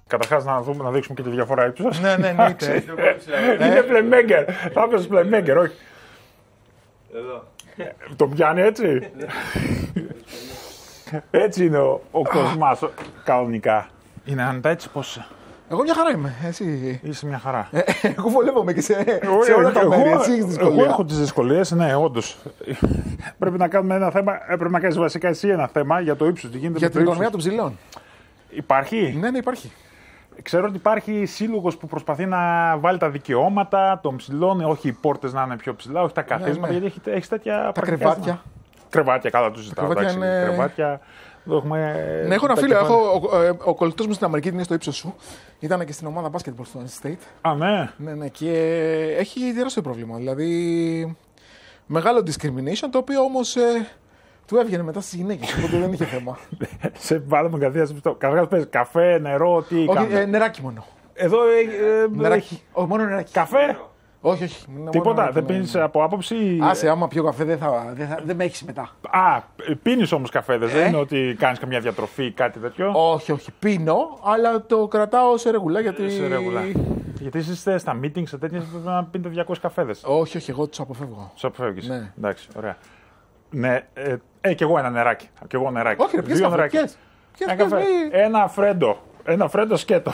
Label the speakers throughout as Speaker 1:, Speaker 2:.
Speaker 1: Καταρχάς να δείξουμε και τη διαφορά ύψους.
Speaker 2: Ναι,
Speaker 1: Είναι playmaker. Θα έπαιζες playmaker, όχι.
Speaker 3: Εδώ.
Speaker 1: Το πιάνει έτσι. Έτσι είναι ο Κοσμάς κανονικά. Είναι άνετα έτσι πώς.
Speaker 2: Εγώ μια χαρά είμαι. Εσύ.
Speaker 1: Είσαι μια χαρά.
Speaker 2: Εγώ βολεύομαι και σε όλα τα μέρη. Εσύ έχεις δυσκολία.
Speaker 1: Εγώ έχω τις δυσκολίες, ναι, όντως. Πρέπει να κάνουμε ένα θέμα. Πρέπει να κάνεις βασικά εσύ ένα θέμα για το ύψος.
Speaker 2: Για την οικονομία των ψηλών.
Speaker 1: Υπάρχει.
Speaker 2: Ναι, υπάρχει.
Speaker 1: Ξέρω ότι υπάρχει σύλλογος που προσπαθεί να βάλει τα δικαιώματα των ψηλών, όχι οι πόρτες να είναι πιο ψηλά, όχι τα καθίσματα, γιατί έχει τέτοια.
Speaker 2: Τα κρεβάτια.
Speaker 1: Κρεβάτια, καλά του ζητάω. Κρεβάτια.
Speaker 2: Ναι, έχω ένα φίλο. Ο κολλητός μου στην Αμερική είναι στο ύψος σου. Ήταν και στην ομάδα basketball στο NC State.
Speaker 1: Α, ναι.
Speaker 2: Ναι, και έχει τεράστιο πρόβλημα. Δηλαδή, μεγάλο discrimination, το οποίο όμως του έβγαινε μετά στις γυναίκες. Οπότε δεν είχε θέμα.
Speaker 1: Σε βάλαμε κατευθείαν. Καταρχάς παίζει καφέ, νερό, τι.
Speaker 2: Όχι, νεράκι μόνο.
Speaker 1: Εδώ
Speaker 2: νεράκι. Όχι, μόνο νεράκι.
Speaker 1: Καφέ.
Speaker 2: Όχι.
Speaker 1: Τίποτα, δεν πίνεις από άποψη.
Speaker 2: Άσε, άμα πιω καφέ δεν με έχεις μετά.
Speaker 1: Α, πίνεις όμως καφέ, δεν είναι ότι κάνεις καμιά διατροφή ή κάτι τέτοιο.
Speaker 2: Όχι, πίνω, αλλά το κρατάω σε ρεγουλά γιατί.
Speaker 1: Σε ρεγουλά. Γιατί είστε στα meetings, σε τέτοιες πρέπει να πίνετε 200 καφέδες.
Speaker 2: Όχι, εγώ τους αποφεύγω.
Speaker 1: Τους αποφεύγεις.
Speaker 2: Ναι.
Speaker 1: Εντάξει, ωραία. Ναι, κι εγώ ένα νεράκι.
Speaker 2: Όχι, ρε, ποιες καφέ.
Speaker 1: Ένα φρέντο σκέτο.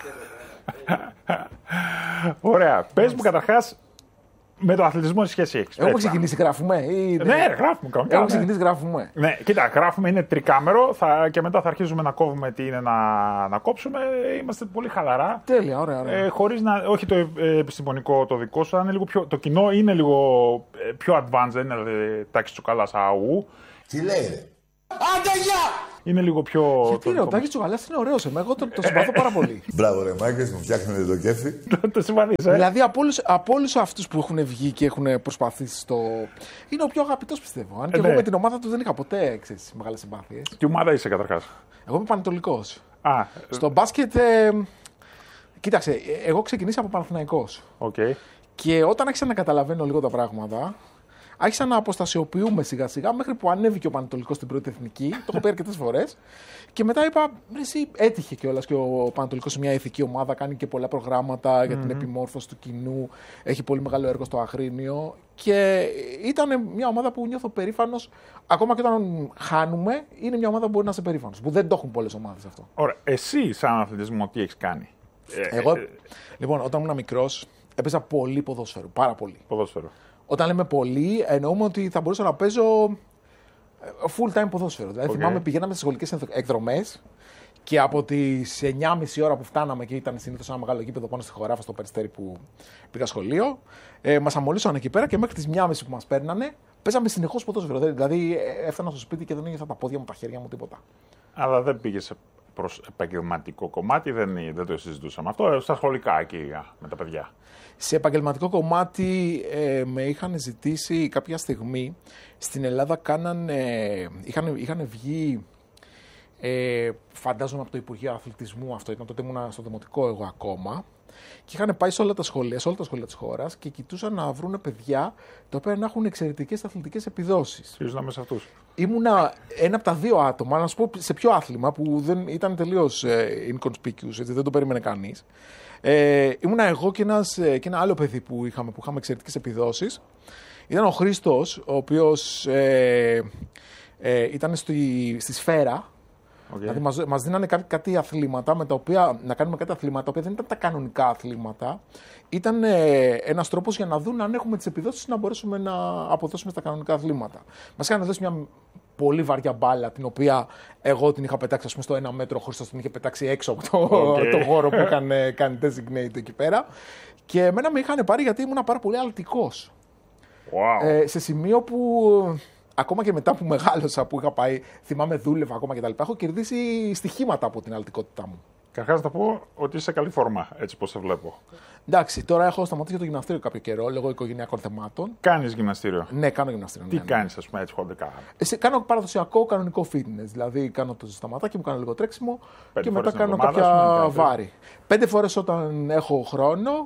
Speaker 1: Ωραία. Πες μου καταρχάς με το αθλητισμό τι σχέση έχεις.
Speaker 2: Έχουμε ξεκινήσει, γράφουμε.
Speaker 1: Ναι, γράφουμε κανονικά.
Speaker 2: Έχουμε ξεκινήσει, γράφουμε.
Speaker 1: Ναι, κοίτα, γράφουμε, είναι τρικάμερο και μετά θα αρχίσουμε να κόβουμε τι είναι να κόψουμε. Είμαστε πολύ χαλαρά.
Speaker 2: Τέλεια, ωραία.
Speaker 1: Χωρίς να. Όχι το επιστημονικό το δικό σου, είναι λίγο πιο, το κοινό είναι λίγο πιο advanced, δεν είναι τάξη τσουκαλάς αού.
Speaker 4: Τι λέει, ρε.
Speaker 2: Άντε, γεια!
Speaker 1: Είναι λίγο πιο.
Speaker 2: Γιατί ρε, ο Τάκης Τσουκαλάς είναι ωραίος. Εγώ το συμπαθώ πάρα πολύ.
Speaker 4: Μπράβο, ρε Μάγκες, μου φτιάχνετε το κέφι.
Speaker 1: Το συμπαθείς,
Speaker 2: Δηλαδή από όλους αυτούς που έχουν βγει και έχουν προσπαθήσει στο. Είναι ο πιο αγαπητός, πιστεύω. Αν και εγώ με την ομάδα του δεν είχα ποτέ μεγάλες συμπάθειες.
Speaker 1: Τι ομάδα είσαι καταρχάς?
Speaker 2: Εγώ είμαι πανετολικός.
Speaker 1: Α,
Speaker 2: στο μπάσκετ. Κοίταξε, εγώ ξεκινήσα από Παναθηναϊκός.
Speaker 1: Okay.
Speaker 2: Και όταν άρχισα να καταλαβαίνω λίγο τα πράγματα. Άρχισα να αποστασιοποιούμε σιγά σιγά μέχρι που ανέβηκε ο Πανετολικός στην πρώτη εθνική. Το έχω πει αρκετές φορές. Και μετά είπα, εσύ έτυχε κιόλας και ο Πανετολικός σε μια ηθική ομάδα, κάνει και πολλά προγράμματα για την επιμόρφωση του κοινού. Έχει πολύ μεγάλο έργο στο Αγρίνιο. Και ήταν μια ομάδα που νιώθω περήφανος. Ακόμα και όταν χάνουμε, είναι μια ομάδα που μπορεί να είσαι περήφανος. Που δεν το έχουν πολλές ομάδες αυτό.
Speaker 1: Ωραία. Εσύ, σαν αθλητισμό, τι έχεις κάνει?
Speaker 2: Εγώ, λοιπόν, όταν ήμουν μικρός, έπαιζα πολύ ποδόσφαιρο. Πάρα πολύ.
Speaker 1: Ποδόσφαιρο.
Speaker 2: Όταν λέμε πολύ, εννοούμε ότι θα μπορούσα να παίζω full time ποδόσφαιρο. Δηλαδή, θυμάμαι πηγαίναμε στις σχολικές εκδρομές και από τις 9.30 ώρα που φτάναμε και ήταν συνήθως ένα μεγάλο γήπεδο πάνω στη Χωράφα, στο Περιστέρι που πήγα σχολείο, μας αμολύσαν εκεί πέρα και μέχρι τις 1.30 που μας παίρνανε, παίζαμε συνεχώς ποδόσφαιρο. Δηλαδή, έφτανα στο σπίτι και δεν ένιωθα τα πόδια μου, τα χέρια μου, τίποτα.
Speaker 1: Αλλά δεν πήγες προς επαγγελματικό κομμάτι, δεν το συζητούσαμε αυτό, στα σχολικά εκεί με τα παιδιά.
Speaker 2: Σε επαγγελματικό κομμάτι με είχαν ζητήσει κάποια στιγμή. Στην Ελλάδα είχαν βγει, φαντάζομαι από το Υπουργείο Αθλητισμού, αυτό ήταν τότε ήμουν στο δημοτικό εγώ ακόμα, και είχαν πάει σε όλα τα σχολεία της χώρας και κοιτούσαν να βρουν παιδιά τα οποία να έχουν εξαιρετικές αθλητικές επιδόσεις.
Speaker 1: Ήσουν μέσα αυτούς.
Speaker 2: Ήμουνα ένα από τα δύο άτομα, να σου πω σε ποιο άθλημα που δεν ήταν τελείως inconspicuous, έτσι, δεν το περίμενε κανείς. Ήμουνα εγώ και ένα άλλο παιδί που είχαμε εξαιρετικές επιδόσεις. Ήταν ο Χρήστος, ο οποίος ήταν στη Σφαίρα. Okay. Δηλαδή μας δίνανε κάτι αθλήματα, με τα οποία να κάνουμε κάτι αθλήματα, τα οποία δεν ήταν τα κανονικά αθλήματα. Ήταν ένας τρόπος για να δουν αν έχουμε τις επιδόσεις να μπορέσουμε να αποδώσουμε στα κανονικά αθλήματα. Μας είχαν δώσει μια πολύ βαριά μπάλα, την οποία εγώ την είχα πετάξει στο 1 μέτρο, ο Χρήστος την είχε πετάξει έξω από το χώρο που είχαν κάνει designate εκεί πέρα. Και εμένα με είχαν πάρει γιατί ήμουν πάρα πολύ αλτικός.
Speaker 1: Wow.
Speaker 2: Σε σημείο που ακόμα και μετά που μεγάλωσα, που είχα πάει, θυμάμαι, δούλευα ακόμα κτλ. Έχω κερδίσει στοιχήματα από την αλτικότητά μου.
Speaker 1: Καταρχάς θα πω ότι είσαι σε καλή φόρμα, έτσι πως σε βλέπω.
Speaker 2: Εντάξει, τώρα έχω σταματήσει το γυμναστήριο κάποιο καιρό λόγω οικογενειακών θεμάτων.
Speaker 1: Κάνεις γυμναστήριο?
Speaker 2: Ναι, κάνω γυμναστήριο.
Speaker 1: Τι κάνεις, ας πούμε, έτσι χοντρικά?
Speaker 2: Κάνω παραδοσιακό κανονικό fitness. Δηλαδή κάνω το σταματάκι μου, κάνω λίγο τρέξιμο και μετά κάνω κάποια βάρη. 5 φορές όταν έχω χρόνο.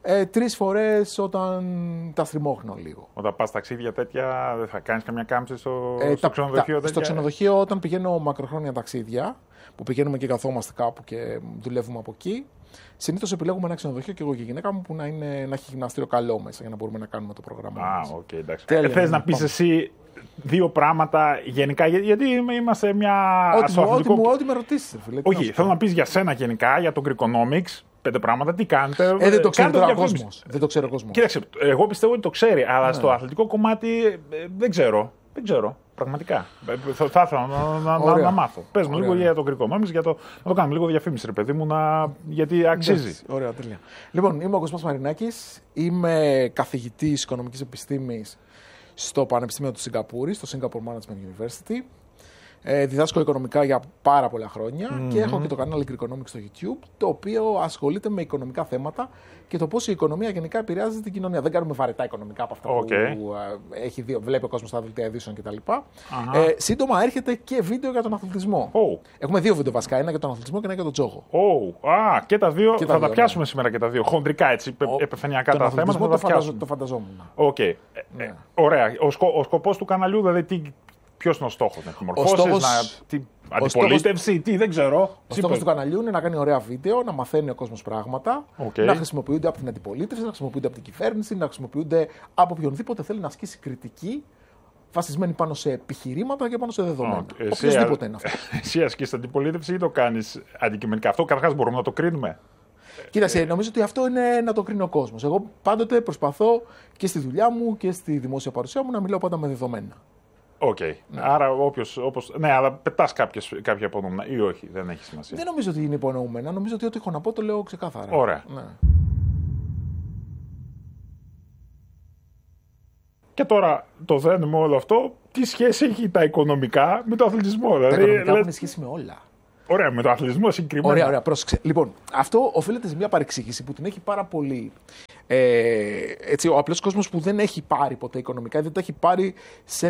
Speaker 2: 3 φορές όταν τα στριμώχνω λίγο.
Speaker 1: Όταν πας ταξίδια τέτοια, δεν θα κάνεις καμιά κάμψη στο ξενοδοχείο τέτοια?
Speaker 2: Στο ξενοδοχείο, όταν πηγαίνω μακροχρόνια ταξίδια, που πηγαίνουμε και καθόμαστε κάπου και δουλεύουμε από εκεί, συνήθως επιλέγουμε ένα ξενοδοχείο και εγώ και η γυναίκα μου που να έχει γυμναστήριο καλό μέσα για να μπορούμε να κάνουμε το πρόγραμμα μας.
Speaker 1: Οκ, εντάξει. Θες να πεις εσύ δύο πράγματα γενικά, γιατί είμαστε μια.
Speaker 2: Ό,τι με ρωτήσεις, φίλε.
Speaker 1: Όχι, θέλω να πεις για σένα γενικά, για το Greekonomics. 5 πράγματα, τι κάνετε.
Speaker 2: Δεν το ξέρει τώρα ο κόσμος. Δεν το ξέρει ο κόσμος.
Speaker 1: Κοίταξε, εγώ πιστεύω ότι το ξέρει, αλλά στο αθλητικό κομμάτι δεν ξέρω. Πραγματικά. Θα ήθελα να μάθω. Πες μου λίγο για το Greekonomics, να το κάνουμε λίγο διαφήμιση, ρε παιδί μου, γιατί αξίζει.
Speaker 2: Ωραία, τέλεια. Λοιπόν, είμαι ο Κοσμάς Μαρινάκης. Είμαι καθηγητής οικονομικής επιστήμης στο Πανεπιστήμιο του Σιγκαπούρης, στο Singapore Management University. Διδάσκω οικονομικά για πάρα πολλά χρόνια και έχω και το κανάλι Greekonomics στο YouTube, το οποίο ασχολείται με οικονομικά θέματα και το πώς η οικονομία γενικά επηρεάζει την κοινωνία. Δεν κάνουμε βαρετά οικονομικά από αυτά που βλέπει ο κόσμος στα δελτία ειδήσεων κτλ. Σύντομα έρχεται και βίντεο για τον αθλητισμό. Έχουμε 2 βίντεο βασικά, ένα για τον αθλητισμό και ένα για τον τζόγο.
Speaker 1: Και τα δύο θα τα πιάσουμε σήμερα και τα δύο. Χοντρικά έτσι, επιφανειακά τα θέματα.
Speaker 2: Το φανταζόμουν.
Speaker 1: Ωραία. Ο σκοπός του καναλιού, δηλαδή ποιος είναι ο στόχος, να επιμορφώσεις, αντιπολίτευση, δεν ξέρω.
Speaker 2: Ο στόχος του καναλιού είναι να κάνει ωραία βίντεο, να μαθαίνει ο κόσμος πράγματα, να χρησιμοποιούνται από την αντιπολίτευση, να χρησιμοποιούνται από την κυβέρνηση, να χρησιμοποιούνται από οποιονδήποτε θέλει να ασκήσει κριτική βασισμένη πάνω σε επιχειρήματα και πάνω σε δεδομένα. Οποιοσδήποτε είναι αυτό.
Speaker 1: Εσύ ασκείς αντιπολίτευση ή το κάνεις αντικειμενικά? Αυτό καταρχάς μπορούμε να το κρίνουμε.
Speaker 2: Κοίταξε, νομίζω ότι αυτό είναι να το κρίνει ο κόσμος. Εγώ πάντοτε προσπαθώ και στη δουλειά μου και στη δημόσια παρουσία μου να μιλάω πάντα με δεδομένα.
Speaker 1: Άρα αλλά πετάς κάποια υπονοούμενα ή όχι, δεν έχει σημασία.
Speaker 2: Δεν νομίζω ότι είναι υπονοούμενα. Νομίζω ότι ό,τι έχω να πω το λέω ξεκάθαρα.
Speaker 1: Ωραία. Ναι. Και τώρα το δένουμε όλο αυτό, τι σχέση έχει τα οικονομικά με το αθλητισμό?
Speaker 2: Τα οικονομικά έχουν σχέση με όλα.
Speaker 1: Ωραία, με το αθλητισμό συγκεκριμένα.
Speaker 2: Ωραία, πρόσεξε. Λοιπόν, αυτό οφείλεται σε μια παρεξήγηση που την έχει πάρα πολύ. Ο απλός κόσμος που δεν έχει πάρει ποτέ οικονομικά, δεν τα έχει πάρει σε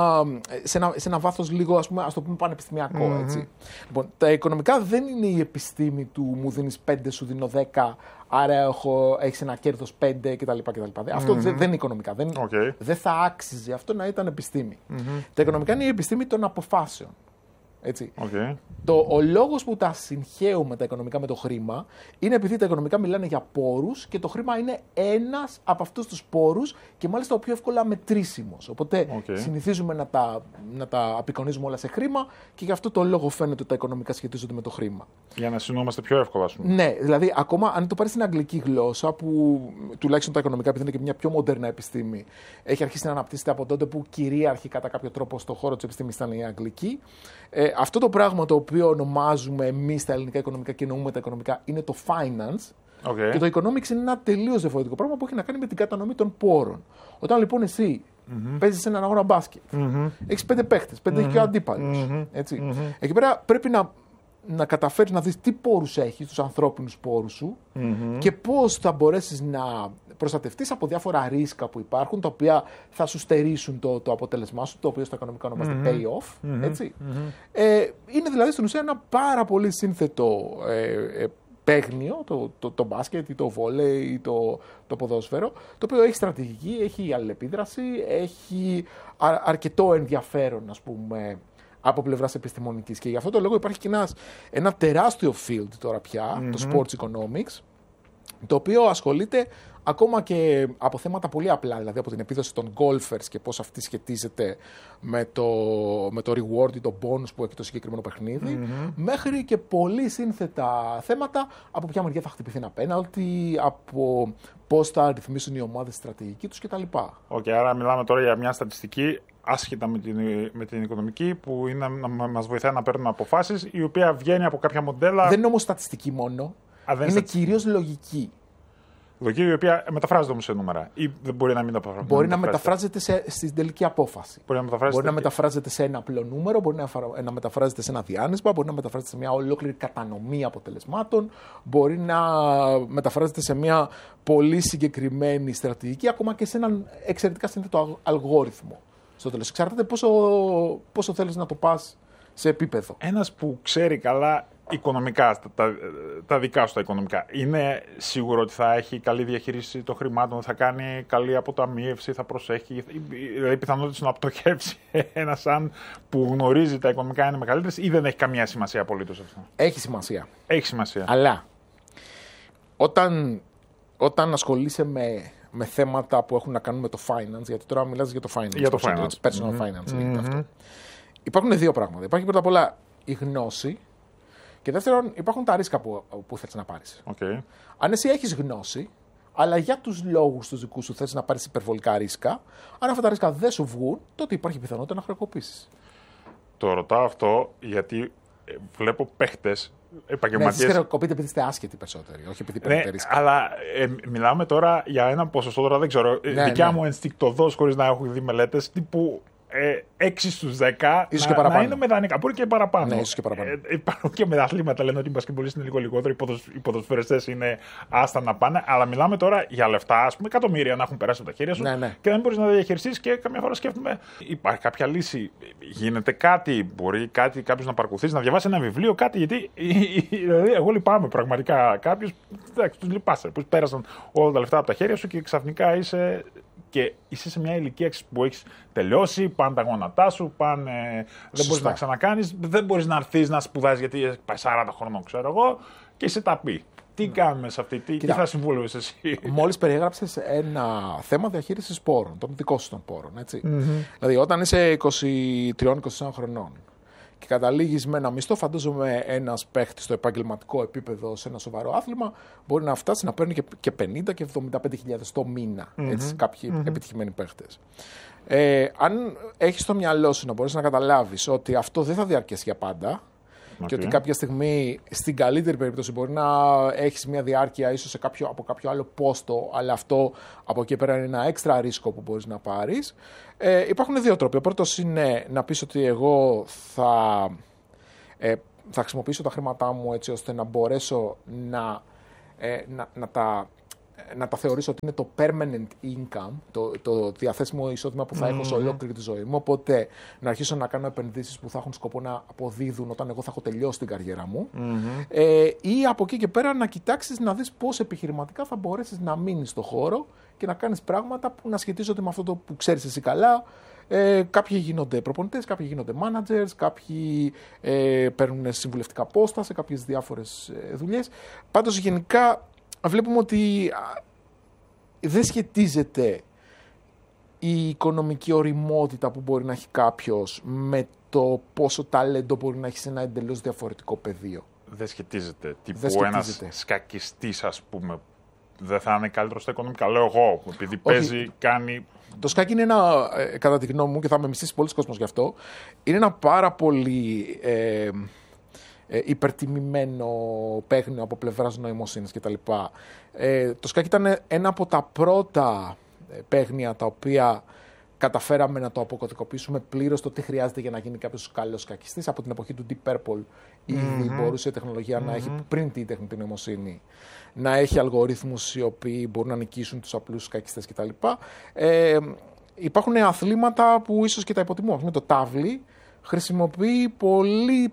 Speaker 2: ένα βάθος λίγο, ας το πούμε, πανεπιστημιακό. Έτσι. Λοιπόν, τα οικονομικά δεν είναι η επιστήμη του μου δίνεις 5, σου δίνω 10, άρα έχεις ένα κέρδος 5 κτλ. Αυτό δεν είναι οικονομικά. Δεν θα άξιζε αυτό να ήταν επιστήμη. Τα οικονομικά είναι η επιστήμη των αποφάσεων. Έτσι. Ο λόγος που τα συγχαίουμε τα οικονομικά με το χρήμα είναι επειδή τα οικονομικά μιλάνε για πόρους και το χρήμα είναι ένας από αυτούς τους πόρους και μάλιστα ο πιο εύκολα μετρήσιμος. Οπότε συνηθίζουμε να τα απεικονίζουμε όλα σε χρήμα και γι' αυτό το λόγο φαίνεται ότι τα οικονομικά σχετίζονται με το χρήμα.
Speaker 1: Για να συνόμαστε πιο εύκολα, ας πούμε.
Speaker 2: Ναι, δηλαδή ακόμα αν το πάρεις στην αγγλική γλώσσα, που τουλάχιστον τα οικονομικά, επειδή είναι και μια πιο μοντέρνα επιστήμη, έχει αρχίσει να αναπτύσσεται από τότε που κυρίαρχη κατά κάποιο τρόπο στον χώρο της επιστήμης ήταν η αγγλική. Αυτό το πράγμα το οποίο ονομάζουμε εμείς τα ελληνικά οικονομικά και εννοούμε τα οικονομικά είναι το finance. Και το economics είναι ένα τελείως διαφορετικό πράγμα που έχει να κάνει με την κατανομή των πόρων. Όταν λοιπόν εσύ παίζεις σε έναν αγώνα μπάσκετ, έχεις 5 παίχτες, 5 έχει και ο αντίπαλος. Εκεί πέρα πρέπει να καταφέρεις να δεις τι πόρους έχεις, τους ανθρώπινους πόρους σου και πώς θα μπορέσεις να προστατευτείς από διάφορα ρίσκα που υπάρχουν, τα οποία θα σου στερήσουν το αποτέλεσμά σου, το οποίο στα οικονομικά ονομάζεται pay-off. Είναι δηλαδή στην ουσία ένα πάρα πολύ σύνθετο παίγνιο, το μπάσκετ ή το βόλεϊ ή το ποδόσφαιρο, το οποίο έχει στρατηγική, έχει αλληλεπίδραση, έχει αρκετό ενδιαφέρον, ας πούμε, από πλευράς επιστημονικής. Και γι' αυτό το λόγο υπάρχει και ένα τεράστιο field τώρα πια, το sports economics, το οποίο ασχολείται ακόμα και από θέματα πολύ απλά, δηλαδή από την επίδοση των golfers και πώς αυτή σχετίζεται με το reward ή το bonus που έχει το συγκεκριμένο παιχνίδι, μέχρι και πολύ σύνθετα θέματα, από ποια μεριά θα χτυπηθεί ένα πέναλτι, από πώς θα ρυθμίσουν οι ομάδες στρατηγική τους κτλ.
Speaker 1: Άρα μιλάμε τώρα για μια στατιστική άσχετα με την οικονομική, που είναι να μας βοηθάει να παίρνουμε αποφάσεις, η οποία βγαίνει από κάποια μοντέλα.
Speaker 2: Δεν είναι όμως στατιστική μόνο, είναι κυρίως λογική.
Speaker 1: Λογική η οποία μεταφράζεται όμως σε νούμερα, ή δεν μπορεί να μην μεταφράζεται?
Speaker 2: Μπορεί να μεταφράζεται στην τελική απόφαση.
Speaker 1: Μπορεί
Speaker 2: να μεταφράζεται σε ένα απλό νούμερο, μπορεί να μεταφράζεται σε ένα διάνυσμα, μπορεί να μεταφράζεται σε μια ολόκληρη κατανομή αποτελεσμάτων, μπορεί να μεταφράζεται σε μια πολύ συγκεκριμένη στρατηγική, ακόμα και σε έναν εξαιρετικά σύνθετο αλγόριθμο. Στο τέλος, εξαρτάται πόσο θέλεις να το πας σε επίπεδο.
Speaker 1: Ένας που ξέρει καλά οικονομικά, τα δικά σου τα οικονομικά, είναι σίγουρο ότι θα έχει καλή διαχείριση των χρημάτων, θα κάνει καλή αποταμίευση, θα προσέχει, δηλαδή πιθανότητες να πτωχεύσει ένα σαν που γνωρίζει τα οικονομικά είναι μεγαλύτερες ή δεν έχει καμία σημασία απολύτως αυτό?
Speaker 2: Έχει σημασία.
Speaker 1: Έχει σημασία.
Speaker 2: Αλλά όταν ασχολείσαι με θέματα που έχουν να κάνουν με το finance, γιατί τώρα μιλάς για το finance,
Speaker 1: Για το finance.
Speaker 2: personal finance λέγεται αυτό. Υπάρχουν δύο πράγματα. Υπάρχει πρώτα απ' όλα η γνώση και δεύτερον υπάρχουν τα ρίσκα που θες να πάρεις.
Speaker 1: Okay.
Speaker 2: Αν εσύ έχεις γνώση, αλλά για τους λόγους τους δικούς σου θες να πάρεις υπερβολικά ρίσκα, αν αυτά τα ρίσκα δεν σου βγουν, τότε υπάρχει πιθανότητα να χρεοκοπήσεις.
Speaker 1: Το ρωτάω αυτό γιατί βλέπω παίχτες επαγγελματίες.
Speaker 2: Ναι, εσείς χρεοκοπείτε επειδή είστε άσχετοι περισσότεροι, όχι επειδή παίρνετε ρίσκα.
Speaker 1: Αλλά μιλάμε τώρα για ένα ποσοστό, τώρα δεν ξέρω. Δικιά μου ενστικτωδώς, χωρίς να έχω δει μελέτες, τύπου 6 στους 10
Speaker 2: ίσως και παραπάνω.
Speaker 1: Να είναι με δανεικά. Μπορεί και παραπάνω.
Speaker 2: Ναι, ίσως και παραπάνω.
Speaker 1: Υπάρχουν και μεταθλήματα, λένε ότι οι μπασκετμπολίστες είναι λίγο λιγότερο, οι ποδοσφαιριστές είναι άστα να πάνε. Αλλά μιλάμε τώρα για λεφτά, ας πούμε, εκατομμύρια να έχουν περάσει από τα χέρια σου και δεν μπορείς να τα διαχειριστείς. Και καμιά φορά σκέφτομαι, υπάρχει κάποια λύση, γίνεται κάτι, μπορεί κάποιος να παρακολουθήσει, να διαβάσει ένα βιβλίο, κάτι. Γιατί δηλαδή, εγώ λυπάμαι πραγματικά. Κάποιους τους λυπάσαι που πέρασαν όλα τα λεφτά από τα χέρια σου και ξαφνικά είσαι. Και είσαι σε μια ηλικία που έχεις τελειώσει, πάνε τα γόνατά σου, δεν μπορείς να ξανακάνεις, δεν μπορείς να έρθεις να σπουδάσεις γιατί πάει 40 χρονών, ξέρω εγώ, και είσαι ταπεί. Τι κάνουμε σε αυτή, τι θα συμβούλευες εσύ?
Speaker 2: Μόλις περιέγραψες ένα θέμα διαχείρισης πόρων, των δικών σου των πόρων. Έτσι. Δηλαδή, όταν είσαι 23-24 χρονών και καταλήγεις με ένα μισθό, φαντάζομαι ένας παίχτης στο επαγγελματικό επίπεδο σε ένα σοβαρό άθλημα μπορεί να φτάσει να παίρνει και 50 και 75.000 το μήνα. Έτσι, κάποιοι επιτυχημένοι παίχτες. Αν έχεις στο μυαλό σου να μπορείς να καταλάβεις ότι αυτό δεν θα διαρκέσει για πάντα και ότι κάποια στιγμή στην καλύτερη περίπτωση μπορεί να έχεις μια διάρκεια ίσως από κάποιο άλλο πόστο, αλλά αυτό από εκεί πέρα είναι ένα έξτρα ρίσκο που μπορείς να πάρεις. Υπάρχουν δύο τρόποι. Ο πρώτος είναι να πεις ότι εγώ θα χρησιμοποιήσω τα χρήματά μου έτσι ώστε να μπορέσω να τα θεωρήσω ότι είναι το permanent income, το διαθέσιμο εισόδημα που θα έχω σε ολόκληρη τη ζωή μου. Οπότε να αρχίσω να κάνω επενδύσεις που θα έχουν σκοπό να αποδίδουν όταν εγώ θα έχω τελειώσει την καριέρα μου. Ή από εκεί και πέρα να κοιτάξεις να δεις πώς επιχειρηματικά θα μπορέσεις να μείνεις στο χώρο και να κάνεις πράγματα που να σχετίζονται με αυτό το που ξέρεις εσύ καλά. Κάποιοι γίνονται προπονητές, κάποιοι γίνονται managers, κάποιοι παίρνουν συμβουλευτικά πόστα σε κάποιες διάφορες δουλειές. Πάντως γενικά βλέπουμε ότι δεν σχετίζεται η οικονομική οριμότητα που μπορεί να έχει κάποιος με το πόσο ταλέντο μπορεί να έχει σε ένα εντελώς διαφορετικό πεδίο.
Speaker 1: Δεν σχετίζεται. Τύπου ένας σκακιστής, ας πούμε, δεν θα είναι καλύτερο στα οικονομικά. Λέω εγώ, επειδή παίζει, κάνει.
Speaker 2: Το σκάκι είναι ένα, κατά τη γνώμη μου, και θα με μισήσει πολλοί κόσμος γι' αυτό, είναι ένα πάρα πολύ υπερτιμημένο παίγνιο από πλευράς νοημοσύνης κτλ. Το σκάκι ήταν ένα από τα πρώτα παίγνια τα οποία καταφέραμε να το αποκωδικοποιήσουμε πλήρως το τι χρειάζεται για να γίνει κάποιος καλός σκακιστής. Από την εποχή του Deep Purple ήδη μπορούσε η τεχνολογία να έχει, πριν τη τεχνητή νοημοσύνη, να έχει αλγορίθμους οι οποίοι μπορούν να νικήσουν τους απλούς σκακιστές κτλ. Υπάρχουν αθλήματα που ίσως και τα υποτιμούν. Το τάβλι χρησιμοποιεί πολύ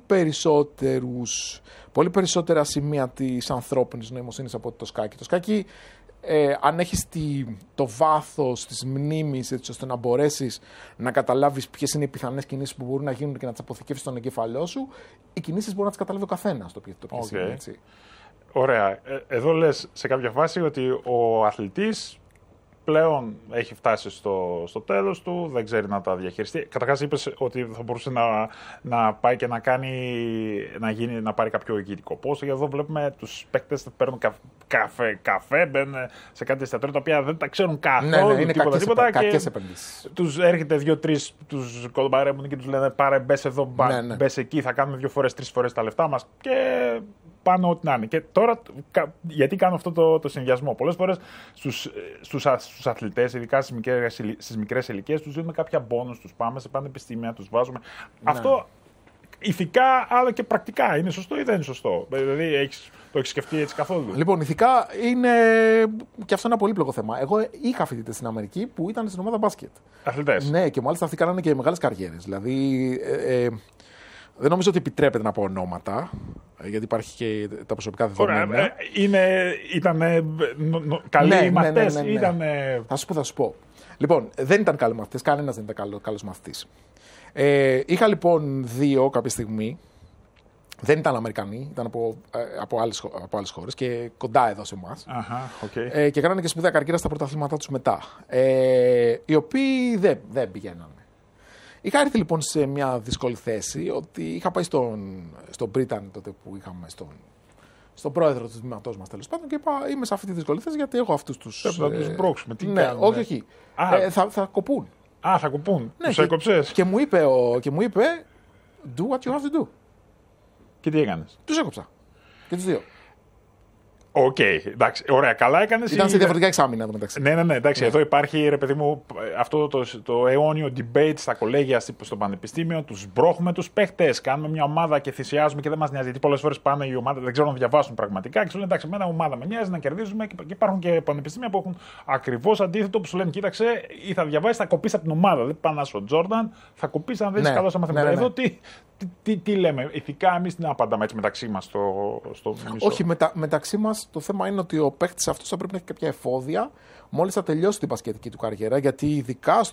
Speaker 2: περισσότερα σημεία της ανθρώπινης νοημοσύνης από το σκάκι. Το σκάκι, αν έχεις το βάθος της μνήμης, έτσι ώστε να μπορέσεις να καταλάβεις ποιες είναι οι πιθανές κινήσεις που μπορούν να γίνουν και να τις αποθηκεύσεις στον εγκέφαλό σου, οι κινήσεις μπορεί να τις καταλάβει ο καθένας το ποιες είναι, έτσι.
Speaker 1: Ωραία. Εδώ λες σε κάποια φάση ότι ο αθλητής πλέον έχει φτάσει στο τέλος του, δεν ξέρει να τα διαχειριστεί. Καταρχάς είπες ότι θα μπορούσε να πάει και να πάρει κάποιο ηγετικό πόστο. Για εδώ βλέπουμε τους παίκτες που παίρνουν καφέ, μπαίνουν σε κάτι εστιατόρια τα οποία δεν τα ξέρουν καθόλου.
Speaker 2: Ναι, είναι κακές επενδύσεις.
Speaker 1: Τους έρχεται 2-3, τους κολμπαρέμουν και τους λένε πάρε μπες εδώ, μπες εκεί, θα κάνουμε 2 φορές, 3 φορές τα λεφτά μας και πάνω ό,τι να είναι. Και τώρα, γιατί κάνω αυτό το συνδυασμό? Πολλές φορές στους αθλητές, ειδικά στις μικρές ηλικίες, τους δίνουμε κάποια μπόνους, τους πάμε σε πανεπιστήμια, τους βάζουμε. Ναι. Αυτό ηθικά αλλά και πρακτικά είναι σωστό ή δεν είναι σωστό? Δηλαδή το έχεις σκεφτεί έτσι καθόλου?
Speaker 2: Λοιπόν, ηθικά είναι και αυτό ένα πολύπλοκο θέμα. Εγώ είχα φοιτητές στην Αμερική που ήταν στην ομάδα μπάσκετ.
Speaker 1: Αθλητές.
Speaker 2: Ναι, και μάλιστα αυτοί κάνανε και μεγάλες καριέρες. Δηλαδή, Δεν νομίζω ότι επιτρέπεται να πω ονόματα, γιατί υπάρχει και τα προσωπικά δεδομένα.
Speaker 1: Ήταν καλοί μαθητές.
Speaker 2: Θα σου πω. Λοιπόν, δεν ήταν καλοί μαθητές, κανένας δεν ήταν καλός μαθητής. Είχα λοιπόν 2 κάποια στιγμή. Δεν ήταν Αμερικανοί, ήταν από άλλες χώρες και κοντά εδώ σε εμάς.
Speaker 1: Okay.
Speaker 2: Και κάνανε και σπουδαία καριέρα στα πρωταθλήματά τους μετά. Οι οποίοι δεν πηγαίνανε. Είχα έρθει λοιπόν σε μια δύσκολη θέση ότι είχα πάει στον Μπρίτανη τότε που είχαμε στον πρόεδρο του τμήματός μας τέλος πάντων και είπα είμαι σε αυτή τη δύσκολη θέση γιατί έχω αυτούς τους...
Speaker 1: Πρέπει να τους μπρώξουμε. Τι
Speaker 2: ναι,
Speaker 1: κάνουμε.
Speaker 2: όχι. Θα κοπούν.
Speaker 1: Θα κοπούν.
Speaker 2: Ναι,
Speaker 1: τους έκοψες.
Speaker 2: Και μου είπε do what you have to do.
Speaker 1: Και τι έκανες?
Speaker 2: Τους έκοψα. Και τους 2.
Speaker 1: Οκ, εντάξει, ωραία, καλά έκανες.
Speaker 2: Ήταν σε διαφορετικά εξάμηνα εδώ μεταξύ.
Speaker 1: Ναι, εντάξει, εδώ υπάρχει, ρε παιδί μου, αυτό το αιώνιο debate στα κολέγια στο πανεπιστήμιο. Τους μπρώχουμε τους παίχτες. Κάνουμε μια ομάδα και θυσιάζουμε και δεν μας νοιάζει. Γιατί πολλές φορές πάνε οι ομάδες, δεν ξέρουν να διαβάσουν πραγματικά. Και σου λένε εντάξει, με μια ομάδα με νοιάζει να κερδίζουμε. Και υπάρχουν και πανεπιστήμια που έχουν ακριβώς αντίθετο που σου λένε κοίταξε, ή θα διαβάσει, θα κοπείς από την ομάδα. Δεν πάνε στο Τζόρνταν, θα κοπείς αν δεν είσαι καλό στα μαθηματικά. Εδώ τι λέμε, ηθικά εμείς τι να απαντάμε έτσι μεταξύ μας στο μισό.
Speaker 2: Όχι, μεταξύ μας το θέμα είναι ότι ο παίκτης αυτός θα πρέπει να έχει κάποια εφόδια μόλις θα τελειώσει την μπασκετική του καριέρα. Γιατί ειδικά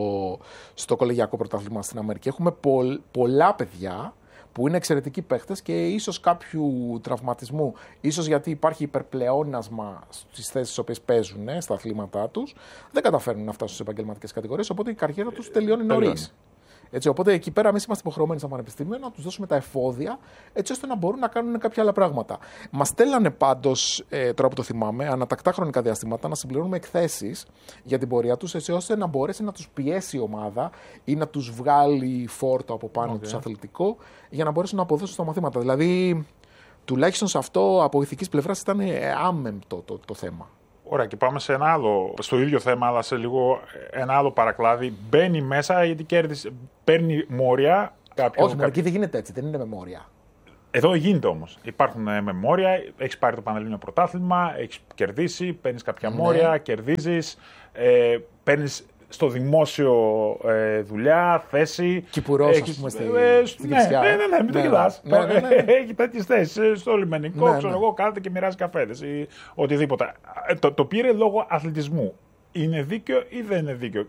Speaker 2: στο κολεγιακό πρωτάθλημα στην Αμερική έχουμε πολλά παιδιά που είναι εξαιρετικοί παίκτες και ίσως κάποιου τραυματισμού, ίσως γιατί υπάρχει υπερπλεόνασμα στις θέσεις στις οποίες παίζουν, στα αθλήματά τους, δεν καταφέρνουν να φτάσουν σε επαγγελματικές κατηγορίες, οπότε η καριέρα τους τελειώνει νωρίς. Έτσι, οπότε εκεί πέρα εμείς είμαστε υποχρεωμένοι στο πανεπιστήμιο να τους δώσουμε τα εφόδια έτσι ώστε να μπορούν να κάνουν κάποια άλλα πράγματα. Μας στέλνανε πάντως, τώρα που το θυμάμαι, ανατακτά χρονικά διαστήματα να συμπληρώνουμε εκθέσεις για την πορεία τους έτσι ώστε να μπορέσει να τους πιέσει η ομάδα ή να τους βγάλει φόρτο από πάνω τους αθλητικό για να μπορέσουν να αποδώσουν στα μαθήματα. Δηλαδή, τουλάχιστον σε αυτό από ηθικής πλευράς ήταν άμεμπτο το θέμα.
Speaker 1: Ωραία, και πάμε σε ένα άλλο, στο ίδιο θέμα, αλλά σε λίγο ένα άλλο παρακλάδι. Μπαίνει μέσα γιατί παίρνει μόρια.
Speaker 2: Όχι, εκεί δεν γίνεται έτσι, δεν είναι με μόρια.
Speaker 1: Εδώ γίνεται όμως. Υπάρχουν με μόρια, έχεις πάρει το Πανελλήνιο Πρωτάθλημα, έχεις κερδίσει, παίρνεις κάποια μόρια, κερδίζεις, παίρνεις στο δημόσιο δουλειά, θέση.
Speaker 2: Κυπουρός, ας πούμε, στην
Speaker 1: Κηφισιά. Ναι, μην το κοιτάς. Έχει τέτοιες θέσεις στο λιμενικό, ξέρω εγώ, κάθεται και μοιράζει καφέδες ή οτιδήποτε. Το πήρε λόγω αθλητισμού. Είναι δίκαιο ή δεν είναι δίκαιο?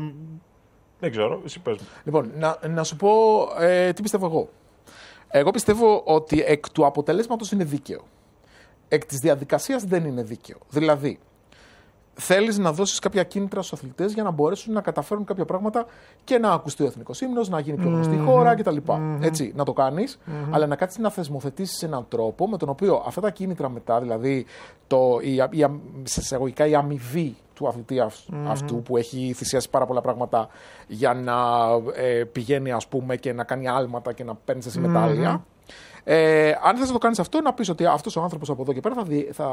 Speaker 1: Δεν ξέρω, εσύ πες μου.
Speaker 2: Λοιπόν, να σου πω τι πιστεύω εγώ. Εγώ πιστεύω ότι εκ του αποτελέσματος είναι δίκαιο. Εκ της διαδικασίας δεν είναι δίκαιο. Δηλαδή, θέλεις να δώσεις κάποια κίνητρα στους αθλητές για να μπορέσουν να καταφέρουν κάποια πράγματα και να ακουστεί ο εθνικός ύμνος, να γίνει πιο γνωστή χώρα κτλ. Έτσι, να το κάνεις, αλλά να κάτσεις να θεσμοθετήσεις έναν τρόπο με τον οποίο αυτά τα κίνητρα μετά, δηλαδή σε εισαγωγικά η αμοιβή του αθλητή αυτού που έχει θυσιάσει πάρα πολλά πράγματα για να πηγαίνει ας πούμε και να κάνει άλματα και να παίρνεις εσύ μετάλλια. Αν θες να το κάνεις αυτό, να πεις ότι αυτός ο άνθρωπος από εδώ και πέρα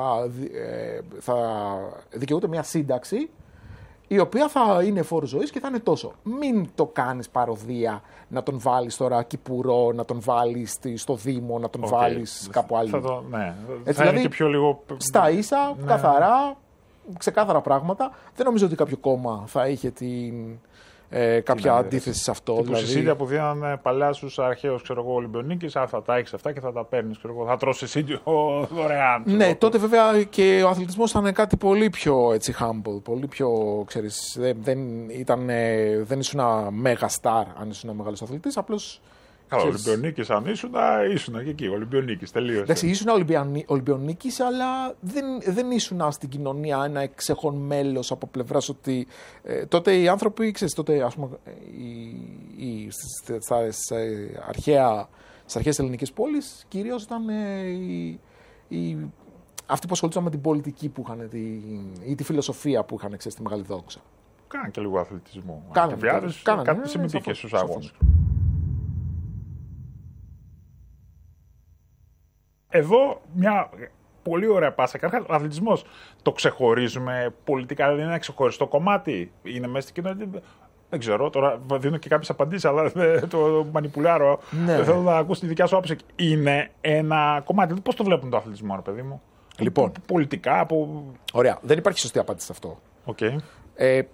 Speaker 2: θα δικαιούται μια σύνταξη η οποία θα είναι φόρου ζωής και θα είναι τόσο. Μην το κάνεις παροδία να τον βάλεις τώρα κυπουρό, να τον βάλεις στο Δήμο, να τον βάλεις κάπου αλλού.
Speaker 1: Θα είναι και πιο λίγο...
Speaker 2: Στα ίσα, καθαρά, ξεκάθαρα πράγματα. Δεν νομίζω ότι κάποιο κόμμα θα είχε κάποια αντίθεση σε αυτό.
Speaker 1: Δηλαδή... Συσίδια που δίνανε παλιά στους αρχαίους Ολυμπιονίκης, θα τα έχεις αυτά και θα τα παίρνεις. Θα τρως συσίδιο δωρεάν.
Speaker 2: Ναι, τότε βέβαια και ο αθλητισμός ήταν κάτι πολύ πιο έτσι, humble, πολύ πιο, ξέρεις, δεν ήσουν μέγα στάρ αν ήσουν μεγάλος αθλητής, απλώς...
Speaker 1: Καλά, Ολυμπιονίκης αν ήσουν και εκεί, Ολυμπιονίκης, τελείωσε.
Speaker 2: Εντάξει, ήσουν Ολυμπιονίκης, αλλά δεν ήσουν στην κοινωνία ένα εξέχον μέλος από πλευράς ότι τότε οι άνθρωποι, ξέρεις, τότε ας πούμε στις αρχαίες ελληνικές πόλεις κυρίως ήταν αυτοί που ασχολούνταν με την πολιτική που είχαν ή τη φιλοσοφία που είχαν, ξέρεις, στη Μεγάλη Δόξα.
Speaker 1: Κάναν και λίγο αθλητισμό.
Speaker 2: Κάναν,
Speaker 1: κάτι συμμετείχε στους αγώνες. Εδώ μια πολύ ωραία πάσα. Καταρχάς, ο αθλητισμός το ξεχωρίζουμε πολιτικά, δηλαδή είναι ένα ξεχωριστό κομμάτι. Είναι μέσα στην κοινωνία. Δεν ξέρω, τώρα δίνω και κάποιες απαντήσεις, αλλά το μανιπουλάρω.
Speaker 2: Ναι.
Speaker 1: Θέλω να ακούσω τη δικιά σου άποψη. Είναι ένα κομμάτι. Πώς το βλέπουν το αθλητισμό, ρε παιδί μου?
Speaker 2: Λοιπόν.
Speaker 1: Πολιτικά,
Speaker 2: Ωραία. Δεν υπάρχει σωστή απάντηση σε αυτό.
Speaker 1: Okay.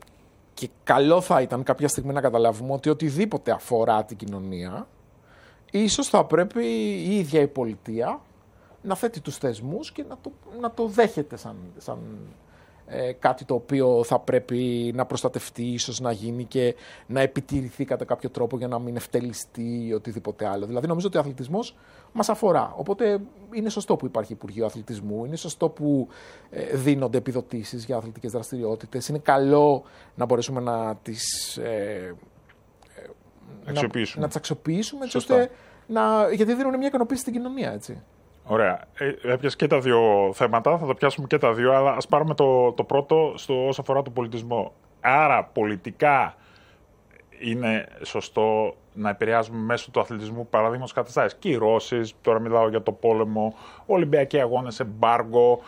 Speaker 2: Και καλό θα ήταν κάποια στιγμή να καταλάβουμε ότι οτιδήποτε αφορά την κοινωνία Ίσως θα πρέπει η ίδια η πολιτεία να θέτει τους θεσμούς και να το δέχεται σαν κάτι το οποίο θα πρέπει να προστατευτεί, ίσως να γίνει και να επιτηρηθεί κατά κάποιο τρόπο για να μην ευτελιστεί ή οτιδήποτε άλλο. Δηλαδή νομίζω ότι ο αθλητισμός μας αφορά. Οπότε είναι σωστό που υπάρχει Υπουργείο Αθλητισμού, είναι σωστό που δίνονται επιδοτήσεις για αθλητικές δραστηριότητες. Είναι καλό να μπορέσουμε να τις αξιοποιήσουμε έτσι ώστε γιατί δίνουν μια ικανοποίηση στην κοινωνία, έτσι.
Speaker 1: Ωραία. Έπιασε και τα δύο θέματα, θα τα πιάσουμε και τα δύο, αλλά ας πάρουμε το πρώτο όσο αφορά τον πολιτισμό. Άρα, πολιτικά είναι σωστό να επηρεάζουμε μέσω του αθλητισμού παραδείγματος καταστάσεις. Κυρώσεις, τώρα μιλάω για το πόλεμο, Ολυμπιακοί αγώνες, εμπάργκο,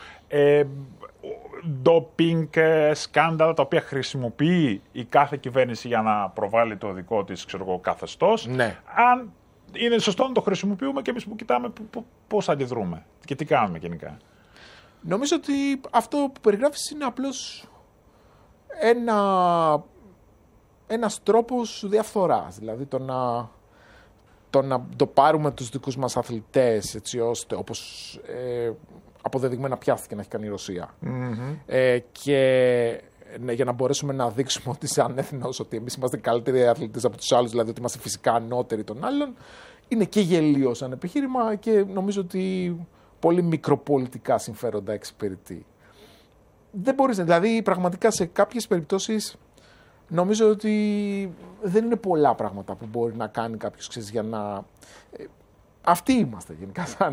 Speaker 1: ντόπινγκ, σκάνδαλα τα οποία χρησιμοποιεί η κάθε κυβέρνηση για να προβάλλει το δικό της καθεστώς.
Speaker 2: Ναι.
Speaker 1: Αν είναι σωστό να το χρησιμοποιούμε και εμείς που κοιτάμε πώς αντιδρούμε και τι κάνουμε γενικά.
Speaker 2: Νομίζω ότι αυτό που περιγράφεις είναι απλώς ένας τρόπος διαφθοράς. Δηλαδή το να το πάρουμε τους δικούς μας αθλητές, έτσι ώστε όπως αποδεδειγμένα πιάστηκε να έχει κάνει η Ρωσία. Και για να μπορέσουμε να δείξουμε ότι σαν έθνος ότι εμείς είμαστε καλύτεροι αθλητές από τους άλλους, δηλαδή ότι είμαστε φυσικά ανώτεροι των άλλων, είναι και γελίο σαν επιχείρημα και νομίζω ότι πολύ μικροπολιτικά συμφέροντα εξυπηρετεί. Δεν μπορείς, δηλαδή πραγματικά σε κάποιες περιπτώσεις νομίζω ότι δεν είναι πολλά πράγματα που μπορεί να κάνει κάποιος, ξέρεις, για να... Αυτοί είμαστε γενικά σαν...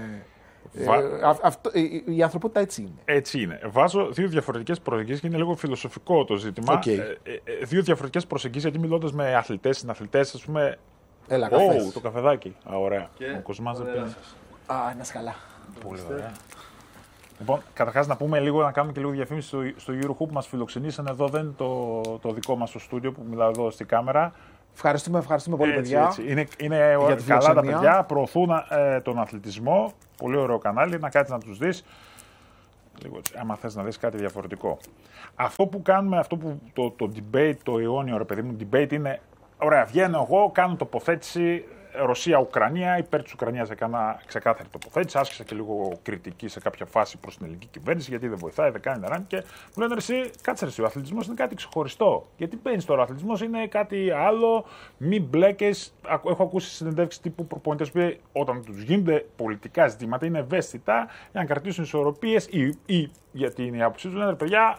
Speaker 2: Η ανθρωπότητα έτσι είναι.
Speaker 1: Έτσι είναι. Βάζω δύο διαφορετικές προσεγγίσεις και είναι λίγο φιλοσοφικό το ζήτημα. Δύο διαφορετικές προσεγγίσεις, γιατί μιλώντας με αθλητές, συναθλητές, ας πούμε.
Speaker 2: Έλα, καφές.
Speaker 1: Το καφεδάκι. Ωραία. Ο Κοσμάς δεν πίνει.
Speaker 2: Να σκαλά.
Speaker 1: Πολύ ωραία. Λοιπόν, καταρχάς να πούμε λίγο, να κάνουμε και λίγο διαφήμιση στο Eurohoop που μας φιλοξενήσαν εδώ. Δεν είναι το δικό μας το στούντιο που μιλάω εδώ στη κάμερα.
Speaker 2: Ευχαριστούμε πολύ, παιδιά.
Speaker 1: Έτσι. Είναι καλά τα παιδιά, προωθούν τον αθλητισμό. Πολύ ωραίο κανάλι, να κάτσεις να τους δεις. Λίγο, άμα θες να δεις κάτι διαφορετικό. Αυτό που κάνουμε, το debate, το αιώνιο, ρε παιδί μου, debate είναι, ωραία, βγαίνω εγώ, κάνω τοποθέτηση Ρωσία-Ουκρανία, υπέρ της Ουκρανίας έκανα ξεκάθαρη τοποθέτηση, άσκησα και λίγο κριτική σε κάποια φάση προς την ελληνική κυβέρνηση, γιατί δεν βοηθάει, δεν κάνει, δεν κάνει. Και μου λένε εσύ, κάτσε ρε, ο αθλητισμός είναι κάτι ξεχωριστό. Γιατί παίρνεις τώρα, ο αθλητισμός είναι κάτι άλλο, μην μπλέκες. Έχω ακούσει συνεντεύξεις τύπου προπονητές που όταν τους γίνονται πολιτικά ζητήματα είναι ευαίσθητα για να κρατήσουν ισορροπίες ή γιατί είναι η άποψή τους, λένε ρε παιδιά.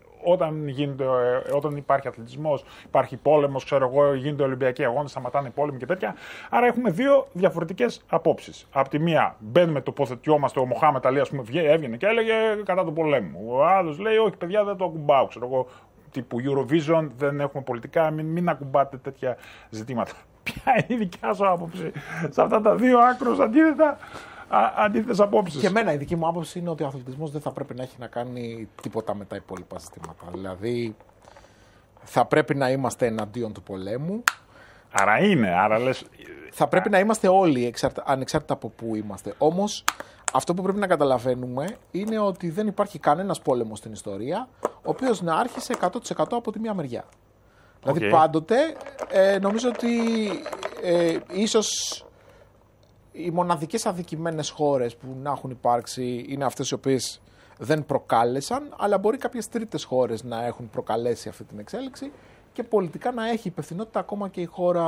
Speaker 1: Όταν υπάρχει αθλητισμός, υπάρχει πόλεμος, ξέρω εγώ, γίνονται Ολυμπιακοί αγώνες, σταματάνε οι πόλεμοι και τέτοια. Άρα έχουμε δύο διαφορετικές απόψεις. Απ' τη μία μπαίνουμε, τοποθετιόμαστε, ο Μοχάμετ Αλή, ας πούμε, έβγαινε και έλεγε κατά του πολέμου. Ο άλλος λέει, όχι παιδιά, δεν το ακουμπάω, ξέρω εγώ, τύπου Eurovision, δεν έχουμε πολιτικά, μην ακουμπάτε τέτοια ζητήματα. Ποια είναι η δικιά σου άποψη σε αυτά τα δύο άκρως αντίθετες απόψεις?
Speaker 2: Και εμένα η δική μου άποψη είναι ότι ο αθλητισμός δεν θα πρέπει να έχει να κάνει τίποτα με τα υπόλοιπα ζητήματα. Δηλαδή θα πρέπει να είμαστε εναντίον του πολέμου.
Speaker 1: Άρα λες...
Speaker 2: Θα πρέπει να είμαστε όλοι ανεξάρτητα από πού είμαστε. Όμως αυτό που πρέπει να καταλαβαίνουμε είναι ότι δεν υπάρχει κανένας πόλεμος στην ιστορία ο οποίος να άρχισε 100% από τη μία μεριά. Δηλαδή πάντοτε νομίζω ότι ίσως οι μοναδικές αδικημένες χώρες που να έχουν υπάρξει είναι αυτές οι οποίες δεν προκάλεσαν, αλλά μπορεί κάποιες τρίτες χώρες να έχουν προκαλέσει αυτή την εξέλιξη και πολιτικά να έχει υπευθυνότητα ακόμα και η χώρα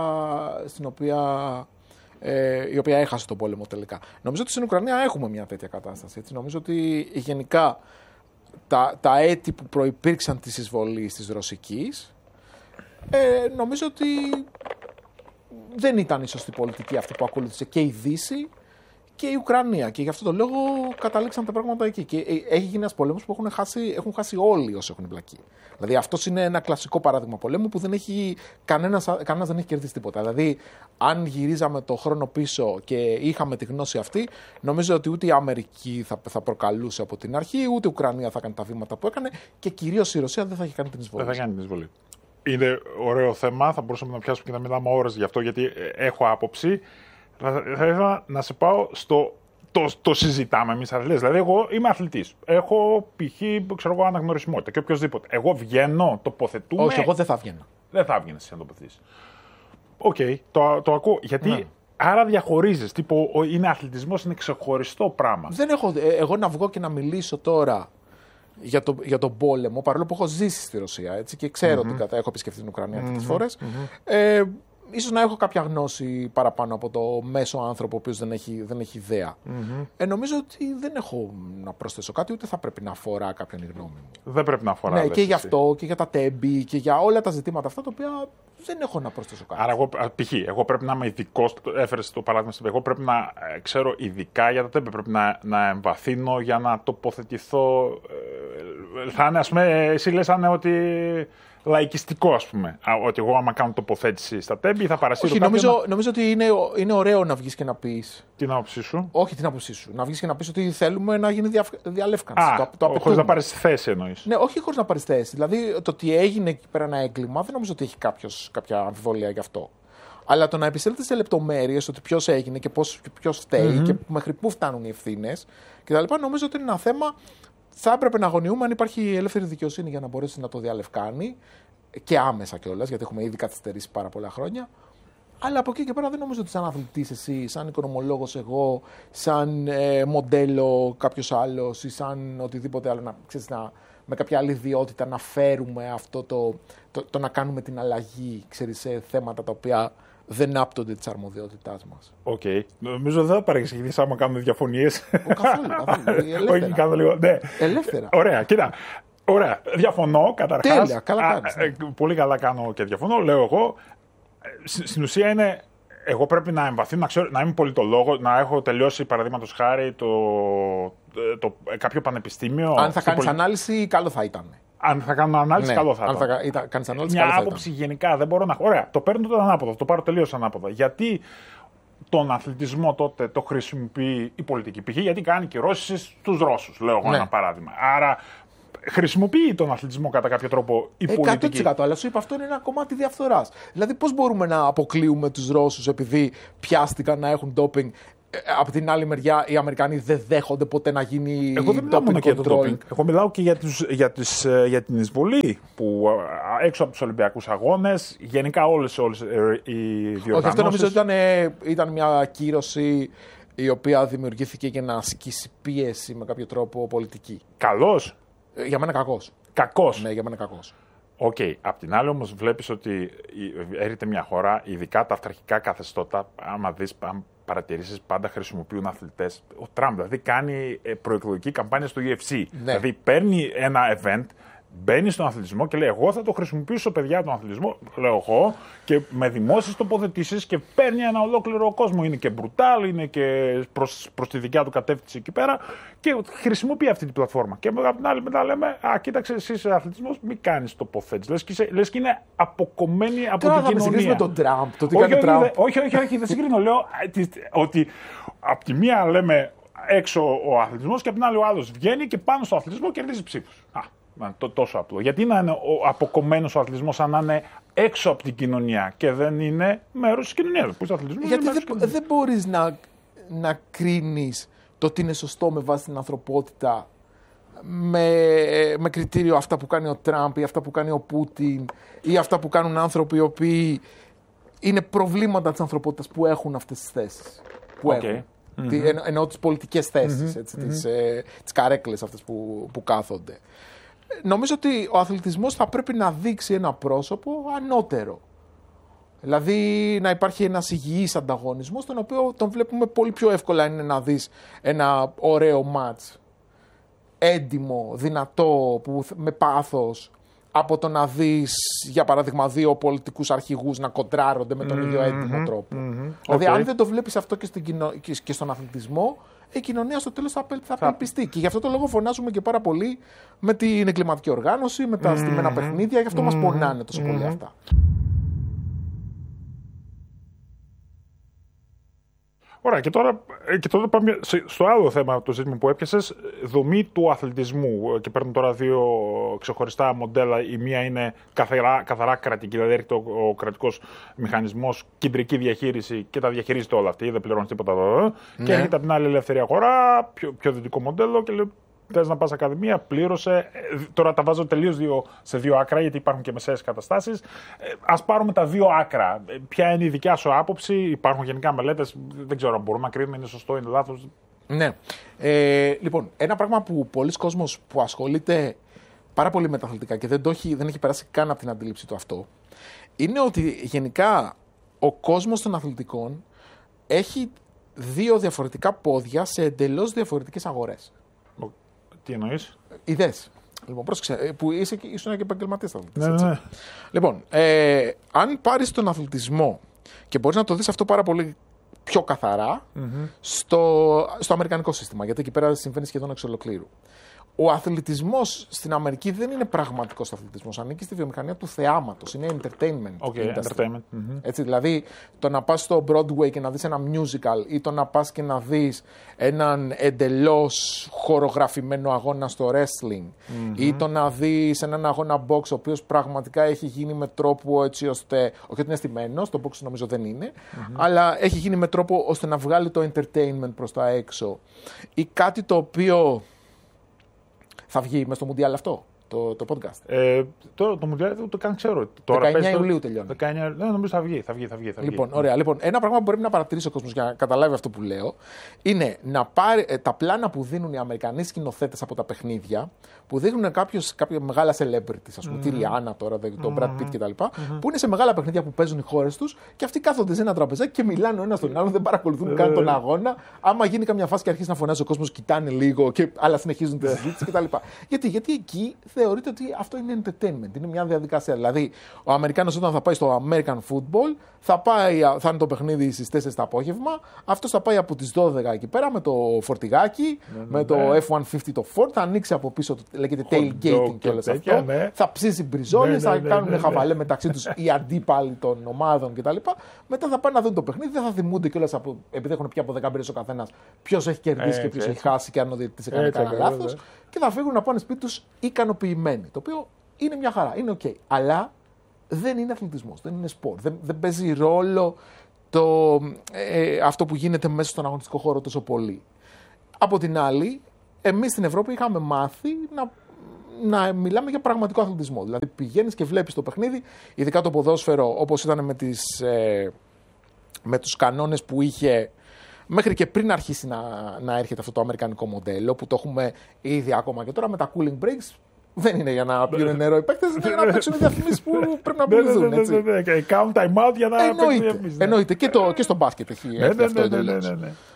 Speaker 2: η οποία έχασε τον πόλεμο τελικά. Νομίζω ότι στην Ουκρανία έχουμε μια τέτοια κατάσταση. Έτσι. Νομίζω ότι γενικά τα έτη που προϋπήρξαν της εισβολής της ρωσικής, νομίζω ότι δεν ήταν η σωστή πολιτική αυτή που ακολούθησε και η Δύση και η Ουκρανία. Και γι' αυτό το λόγο καταλήξαν τα πράγματα εκεί. Και έχει γίνει ένας πολέμος που έχουν χάσει όλοι όσοι έχουν εμπλακεί. Δηλαδή αυτός είναι ένα κλασικό παράδειγμα πολέμου που δεν έχει, κανένας δεν έχει κερδίσει τίποτα. Δηλαδή αν γυρίζαμε το χρόνο πίσω και είχαμε τη γνώση αυτή, νομίζω ότι ούτε η Αμερική θα προκαλούσε από την αρχή, ούτε η Ουκρανία θα κάνει τα βήματα που έκανε και κυρίως η Ρωσία δεν θα έχει κάνει την εισβολή.
Speaker 1: Δεν θα κάνει την εισβολή. Είναι ωραίο θέμα, θα μπορούσαμε να πιάσουμε και να μιλάμε ώρες γι' αυτό, γιατί έχω άποψη. Θα ήθελα να σε πάω στο το συζητάμε εμείς αθλητές. Δηλαδή, εγώ είμαι αθλητής. Έχω π.χ. αναγνωρισιμότητα και οποιοδήποτε. Εγώ βγαίνω, τοποθετούμε.
Speaker 2: Όχι, εγώ δεν θα βγαίνω.
Speaker 1: Δεν θα βγαίνεις εσύ να τοποθετήσεις. Οκ, το ακούω. Γιατί Άρα διαχωρίζεις. Τύπου είναι αθλητισμός, είναι ξεχωριστό πράγμα.
Speaker 2: Δεν έχω. Εγώ να βγω και να μιλήσω τώρα για τον πόλεμο, παρόλο που έχω ζήσει στη Ρωσία, έτσι, και ξέρω ότι έχω επισκεφτεί την Ουκρανία αρκετές φορές. Ίσως να έχω κάποια γνώση παραπάνω από το μέσο άνθρωπο ο οποίος δεν έχει ιδέα. Νομίζω ότι δεν έχω να προσθέσω κάτι, ούτε θα πρέπει να αφορά κάποιον η γνώμη μου.
Speaker 1: Δεν πρέπει να αφορά.
Speaker 2: Ναι, και γι' αυτό και για τα τέμπη και για όλα τα ζητήματα αυτά τα οποία δεν έχω να προσθέσω κάτι.
Speaker 1: Άρα, π.χ., εγώ πρέπει να είμαι ειδικός, έφερες το παράδειγμα, εγώ πρέπει να ξέρω ειδικά για τα τέμπη, πρέπει να εμβαθύνω για να τοποθετηθώ. Θα είναι, ας πούμε, εσύ λες ότι λαϊκιστικό, ας πούμε. Ότι εγώ, άμα κάνω τοποθέτηση στα τέμπη, θα παρασύρω.
Speaker 2: Όχι, νομίζω ότι είναι ωραίο να βγεις και να πεις.
Speaker 1: Την άποψή σου.
Speaker 2: Όχι την άποψή σου. Να βγεις και να πεις ότι θέλουμε να γίνει διαλεύκανση.
Speaker 1: Χωρίς να πάρεις θέση, εννοείς.
Speaker 2: Ναι, όχι χωρίς να πάρεις θέση. Δηλαδή, το ότι έγινε εκεί πέρα ένα έγκλημα, δεν νομίζω ότι έχει κάποια αμφιβολία γι' αυτό. Αλλά το να επισέλθει σε λεπτομέρειες, ότι ποιος έγινε και ποιος φταίει και μέχρι πού φτάνουν οι ευθύνες κτλ., νομίζω ότι είναι ένα θέμα. Θα έπρεπε να αγωνιούμε αν υπάρχει ελεύθερη δικαιοσύνη για να μπορέσει να το διαλευκάνει και άμεσα κιόλας, γιατί έχουμε ήδη καθυστερήσει πάρα πολλά χρόνια. Αλλά από εκεί και πέρα δεν νομίζω ότι σαν αθλητής εσύ, σαν οικονομολόγος εγώ, σαν μοντέλο κάποιος άλλος ή σαν οτιδήποτε άλλο, με κάποια άλλη ιδιότητα να φέρουμε αυτό το να κάνουμε την αλλαγή, σε θέματα τα οποία δεν άπτονται της αρμοδιότητάς μας.
Speaker 1: Οκ. Νομίζω δεν θα παρεξηγηθείς άμα κάνουμε διαφωνίες.
Speaker 2: Καθόλου.
Speaker 1: Όχι, κάνω λίγο. Ναι.
Speaker 2: Ελεύθερα.
Speaker 1: Ωραία, κοίτα. Ωραία. Διαφωνώ καταρχάς.
Speaker 2: Τέλεια, καλά κάνεις.
Speaker 1: Πολύ καλά κάνω και διαφωνώ. Λέω εγώ. Στην ουσία είναι. Εγώ πρέπει να εμβαθύνω, να είμαι πολιτολόγος, να έχω τελειώσει παραδείγματος χάρη κάποιο πανεπιστήμιο.
Speaker 2: Αν θα κάνεις ανάλυση, καλό θα ήταν.
Speaker 1: Αν θα κάνω ανάλυση, καλό θα ήταν.
Speaker 2: Αν θα κάνεις ανάλυση,
Speaker 1: μια άποψη γενικά δεν μπορώ να έχω. Ωραία, το παίρνω το ανάποδο, το πάρω τελείως ανάποδα. Γιατί τον αθλητισμό τότε το χρησιμοποιεί η πολιτική π.χ. γιατί κάνει κυρώσεις στους Ρώσους, λέω εγώ ένα παράδειγμα. Άρα χρησιμοποιεί τον αθλητισμό κατά κάποιο τρόπο η πολιτική.
Speaker 2: 100%. Αλλά σου είπα, αυτό είναι ένα κομμάτι διαφθοράς. Δηλαδή, πώς μπορούμε να αποκλείουμε τους Ρώσους επειδή πιάστηκαν να έχουν ντόπινγκ. Από την άλλη μεριά, οι Αμερικανοί δεν δέχονται ποτέ να γίνει.
Speaker 1: Εγώ δεν μιλάω μόνο για το ντόπινγκ. Εγώ μιλάω και για την εισβολή που έξω από τους Ολυμπιακούς Αγώνες, γενικά όλες οι διοργανώσεις.
Speaker 2: Όχι, αυτό νομίζω ότι ήταν μια κύρωση η οποία δημιουργήθηκε για να ασκήσει πίεση με κάποιο τρόπο πολιτική.
Speaker 1: Καλός.
Speaker 2: Για μένα κακός.
Speaker 1: Κακός.
Speaker 2: Ναι, για μένα κακός.
Speaker 1: Οκ. Απ' την άλλη όμως βλέπεις ότι έρχεται μια χώρα, ειδικά τα αυταρχικά καθεστώτα, άμα παρατηρήσεις, πάντα χρησιμοποιούν αθλητές. Ο Τραμπ δηλαδή κάνει προεκλογική καμπάνια στο UFC. Ναι. Δηλαδή παίρνει ένα event, μπαίνει στον αθλητισμό και λέει: εγώ θα το χρησιμοποιήσω, παιδιά, τον αθλητισμό, λέω εγώ, και με δημόσιες τοποθετήσεις και παίρνει ένα ολόκληρο κόσμο. Είναι και μπρουτάλ, είναι και προς τη δικιά του κατεύθυνση εκεί πέρα και χρησιμοποιεί αυτή την πλατφόρμα. Και από την άλλη μετά λέμε: κοίταξε, εσύ είσαι αθλητισμός, μην κάνεις τοποθέτηση. Λες και είναι αποκομμένη από την κοινωνία.
Speaker 2: Δεν με τον Τραμπ, το τι κάνει ο Τραμπ.
Speaker 1: Όχι, δεν συγκρίνω. Λέω ότι από τη μία λέμε έξω ο αθλητισμός και από την άλλη ο άλλος βγαίνει και πάνω στο αθλητισμό κερδίζει ψήφους. Τόσο απλό. Γιατί να είναι αποκομμένος ο αθλητισμός αν να είναι έξω από την κοινωνία και δεν είναι μέρος της κοινωνίας?
Speaker 2: Γιατί δεν μπορείς να κρίνεις το τι είναι σωστό με βάση την ανθρωπότητα με κριτήριο αυτά που κάνει ο Τραμπ ή αυτά που κάνει ο Πούτιν ή αυτά που κάνουν άνθρωποι οι οποίοι είναι προβλήματα της ανθρωπότητας που έχουν αυτές τις θέσεις. Εννοώ τις πολιτικές θέσεις, τις καρέκλες αυτές που κάθονται. Νομίζω ότι ο αθλητισμός θα πρέπει να δείξει ένα πρόσωπο ανώτερο. Δηλαδή να υπάρχει ένας υγιής ανταγωνισμός, τον οποίο τον βλέπουμε πολύ πιο εύκολα είναι να δεις ένα ωραίο μάτς, έντιμο, δυνατό, με πάθος, από το να δεις, για παράδειγμα, δύο πολιτικούς αρχηγούς να κοντράρονται με τον ίδιο έντιμο τρόπο. Δηλαδή, αν δεν το βλέπεις αυτό και στον αθλητισμό, η κοινωνία στο τέλος θα απελπιστεί. Και γι' αυτό το λόγο φωνάζουμε και πάρα πολύ με την εγκληματική οργάνωση, με τα στημένα παιχνίδια, γι' αυτό μας πονάνε τόσο πολύ αυτά.
Speaker 1: Ωραία, και τώρα πάμε στο άλλο θέμα, το ζήτημα που έπιασες, δομή του αθλητισμού. Και παίρνω τώρα δύο ξεχωριστά μοντέλα. Η μία είναι καθαρά κρατική, δηλαδή έρχεται ο κρατικός μηχανισμός, κεντρική διαχείριση και τα διαχειρίζεται όλα αυτή, δεν πληρώνει τίποτα εδώ. Ναι. Και έρχεται από την άλλη ελεύθερη αγορά, πιο δυτικό μοντέλο και λέει: Θες να πας ακαδημία, πλήρωσε. Τώρα τα βάζω τελείως σε δύο άκρα, γιατί υπάρχουν και μεσαίες καταστάσεις. Ας πάρουμε τα δύο άκρα. Ποια είναι η δικιά σου άποψη, υπάρχουν γενικά μελέτες, δεν ξέρω αν μπορούμε να κρίνουμε, είναι σωστό, είναι λάθος.
Speaker 2: Ναι. Λοιπόν, ένα πράγμα που πολλοί κόσμος που ασχολείται πάρα πολύ με τα αθλητικά και δεν έχει περάσει καν από την αντίληψη του αυτό, είναι ότι γενικά ο κόσμος των αθλητικών έχει δύο διαφορετικά πόδια σε εντελώς διαφορετικές αγορές.
Speaker 1: Τι εννοείς?
Speaker 2: Ιδέες. Λοιπόν, πρόσεξε, που ήσουν και επαγγελματίας αθλητής.
Speaker 1: Ναι.
Speaker 2: Λοιπόν, αν πάρεις τον αθλητισμό και μπορείς να το δεις αυτό πάρα πολύ πιο καθαρά στο αμερικανικό σύστημα, γιατί εκεί πέρα συμβαίνει σχεδόν εξ ολοκλήρου. Ο αθλητισμός στην Αμερική δεν είναι πραγματικός αθλητισμός. Ανήκει στη βιομηχανία του θεάματος. Είναι entertainment.
Speaker 1: Entertainment.
Speaker 2: Έτσι, δηλαδή, το να πας στο Broadway και να δεις ένα musical ή το να πας και να δεις έναν εντελώς χορογραφημένο αγώνα στο wrestling ή το να δεις έναν αγώνα box ο οποίος πραγματικά έχει γίνει με τρόπο έτσι ώστε. Όχι ότι είναι στημένος, το box νομίζω δεν είναι, αλλά έχει γίνει με τρόπο ώστε να βγάλει το entertainment προς τα έξω. Ή κάτι το οποίο. Θα βγει μες στο Μουντιάλ αυτό, το podcast.
Speaker 1: Τώρα το Μουντιάλ δεν το καν ξέρω.
Speaker 2: 19 Ιουλίου τελειώνει.
Speaker 1: Νομίζω θα βγει.
Speaker 2: Λοιπόν, ωραία. Λοιπόν, ένα πράγμα που πρέπει να παρατηρήσει ο κόσμος για να καταλάβει αυτό που λέω είναι να πάρει τα πλάνα που δίνουν οι Αμερικανοί σκηνοθέτες από τα παιχνίδια, που δείχνουν κάποια μεγάλα celebrities, ας πούμε, τη Ριάννα τώρα, τον Brad Pitt κτλ., που είναι σε μεγάλα παιχνίδια που παίζουν οι χώρες τους και αυτοί κάθονται σε ένα τραπεζάκι και μιλάνε ο ένας τον άλλον, δεν παρακολουθούν καν τον αγώνα. Άμα γίνει καμιά φάση και αρχίσει να φωνάζει ο κόσμος, κοιτάνε λίγο, αλλά συνεχίζουν τη συζήτηση κτλ. Γιατί εκεί θεωρείται ότι αυτό είναι entertainment, είναι μια διαδικασία. Δηλαδή, ο Αμερικάνος όταν θα πάει στο American football, θα είναι το παιχνίδι στις 4 το απόγευμα, αυτός θα πάει από τις 12 εκεί πέρα με το φορτηγάκι, με το F-150 το Ford, θα ανοίξει από πίσω, λέγεται tailgating και όλο αυτό, θα ψήσει μπριζόλες, θα κάνουν χαβαλέ μεταξύ τους οι αντίπαλοι των ομάδων κτλ. Μετά θα πάνε να δουν το παιχνίδι, δεν θα θυμούνται κιόλας επειδή έχουν πια από 10 μπύρες ο καθένας ποιος έχει κερδίσει και ποιος έχει χάσει και αν ο διαιτητής έκανε κανένα λάθος, και θα φύγουν να πάνε σπίτι τους ικανοποιημένοι. Το οποίο είναι μια χαρά, είναι οκ. Αλλά δεν είναι αθλητισμός, δεν είναι σπορ. Δεν παίζει ρόλο αυτό που γίνεται μέσα στον αγωνιστικό χώρο τόσο πολύ. Από την άλλη, εμείς στην Ευρώπη είχαμε μάθει να μιλάμε για πραγματικό αθλητισμό. Δηλαδή πηγαίνεις και βλέπεις το παιχνίδι, ειδικά το ποδόσφαιρο, όπως ήταν με τους κανόνες που είχε μέχρι και πριν αρχίσει να έρχεται αυτό το αμερικανικό μοντέλο, που το έχουμε ήδη ακόμα και τώρα με τα cooling breaks. Δεν είναι για να πιούν νερό οι παίκτες, είναι για να παίξουν διαφημίσεις που πρέπει να πουληθούν.
Speaker 1: Count time out για να παίξουν διαφημίσεις.
Speaker 2: Εννοείται. Και στο μπάσκετ έχει έρθει αυτό εντελώς.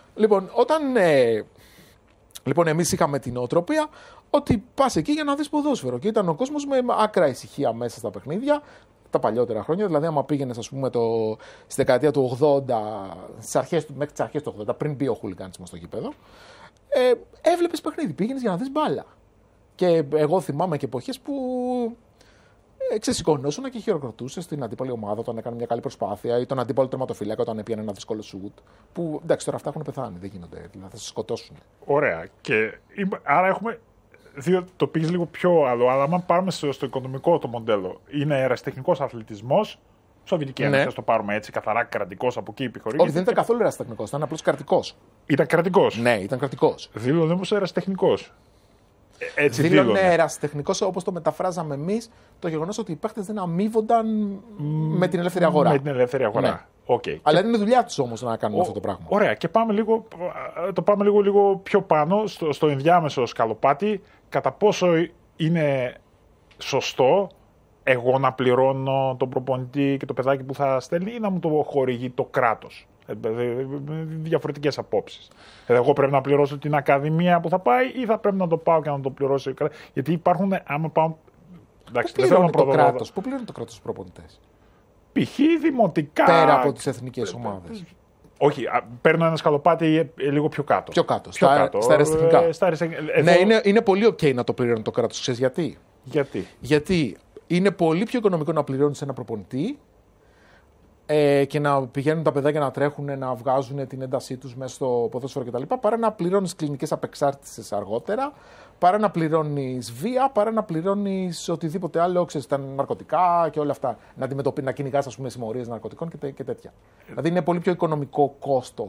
Speaker 2: Λοιπόν, εμείς είχαμε την νοοτροπία ότι πας εκεί για να δεις ποδόσφαιρο. Και ήταν ο κόσμος με άκρα ησυχία μέσα στα παιχνίδια. Τα παλιότερα χρόνια, δηλαδή, άμα πήγαινες, ας πούμε, στη δεκαετία του 80, μέχρι τις αρχές του 80, πριν μπει ο χουλιγκάνισμα στο γήπεδο, έβλεπες παιχνίδι, πήγαινες για να δεις μπάλα. Και εγώ θυμάμαι και εποχές που ξεσηκωνόσουν και χειροκροτούσες την αντίπαλη ομάδα όταν έκανε μια καλή προσπάθεια ή τον αντίπαλο τερματοφύλακα όταν έπιανε ένα δύσκολο σουτ. Που εντάξει, τώρα αυτά έχουν πεθάνει, δεν γίνονται, δηλαδή θα σε σκοτώσουν.
Speaker 1: Ωραία. Άρα έχουμε. Το πήγες λίγο πιο άλλο, αλλά αν πάρουμε στο οικονομικό το μοντέλο, είναι ερασιτεχνικός αθλητισμός. Σοβιετική Ένωση, το πάρουμε έτσι, καθαρά κρατικός, από εκεί επιχορήγηση.
Speaker 2: Όχι, δεν ήταν καθόλου ερασιτεχνικός, ήταν απλώς κρατικός.
Speaker 1: Ήταν κρατικός.
Speaker 2: Ναι, ήταν κρατικός.
Speaker 1: Δήλωνε όμως ερασιτεχνικός.
Speaker 2: Δήλωνε ερασιτεχνικός, όπως το μεταφράζαμε εμείς, το γεγονός ότι οι παίχτες δεν αμείβονταν με την ελεύθερη αγορά.
Speaker 1: Με την ελεύθερη αγορά.
Speaker 2: Ναι.
Speaker 1: Okay.
Speaker 2: Αλλά είναι δουλειά τους όμως να κάνουν αυτό το πράγμα.
Speaker 1: Ωραία, και πάμε λίγο πιο πάνω, στο ενδιάμεσο σκαλοπάτι, κατά πόσο είναι σωστό εγώ να πληρώνω τον προπονητή και το παιδάκι που θα στέλνει ή να μου το χορηγεί το κράτος. Διαφορετικές απόψεις. Εγώ πρέπει να πληρώσω την ακαδημία που θα πάει ή θα πρέπει να το πάω και να το πληρώσω. Γιατί υπάρχουν, άμα πάω. Εντάξει,
Speaker 2: πού πληρώνει το κράτος τους προπονητές?
Speaker 1: Π.χ. δημοτικά.
Speaker 2: Πέρα από τις εθνικές ομάδες.
Speaker 1: Όχι, παίρνω ένα σκαλοπάτι λίγο πιο κάτω.
Speaker 2: Πιο κάτω, στα αριστερικά. Ναι, είναι πολύ OK να το πληρώνει το κράτος. Ξέρεις γιατί? Γιατί είναι πολύ πιο οικονομικό να πληρώνεις ένα προπονητή και να πηγαίνουν τα παιδάκια να τρέχουν, να βγάζουν την έντασή τους μέσα στο ποδόσφαιρο κτλ. Παρά να πληρώνεις κλινικές απεξάρτησης αργότερα, παρά να πληρώνεις βία, παρά να πληρώνεις οτιδήποτε άλλο, ξέρεις, τα ναρκωτικά και όλα αυτά. Να κυνηγάς, ας πούμε, συμμορίες ναρκωτικών και τέτοια. Δηλαδή είναι πολύ πιο οικονομικό κόστος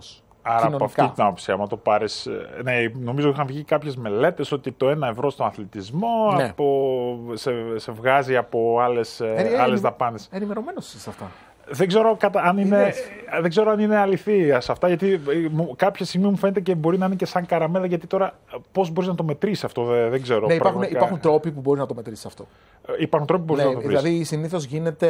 Speaker 1: Άρα
Speaker 2: κοινωνικά.
Speaker 1: από αυτή την άποψη, άμα το πάρεις. Ναι, νομίζω είχαν βγει κάποιες μελέτες ότι το 1 ευρώ στον αθλητισμό
Speaker 2: Ναι.
Speaker 1: σε βγάζει από άλλες δαπάνες.
Speaker 2: Ενημερωμένος είσαι σε αυτά.
Speaker 1: Δεν ξέρω αν είναι αληθεία σε αυτά, γιατί κάποια στιγμή μου φαίνεται και μπορεί να είναι και σαν καραμέλα, γιατί τώρα πώς μπορείς να το μετρήσεις αυτό, δεν ξέρω.
Speaker 2: Ναι, υπάρχουν τρόποι που μπορεί να το μετρήσεις αυτό.
Speaker 1: Υπάρχουν τρόποι που μπορείς να το μετρήσεις.
Speaker 2: Δηλαδή, συνήθως γίνεται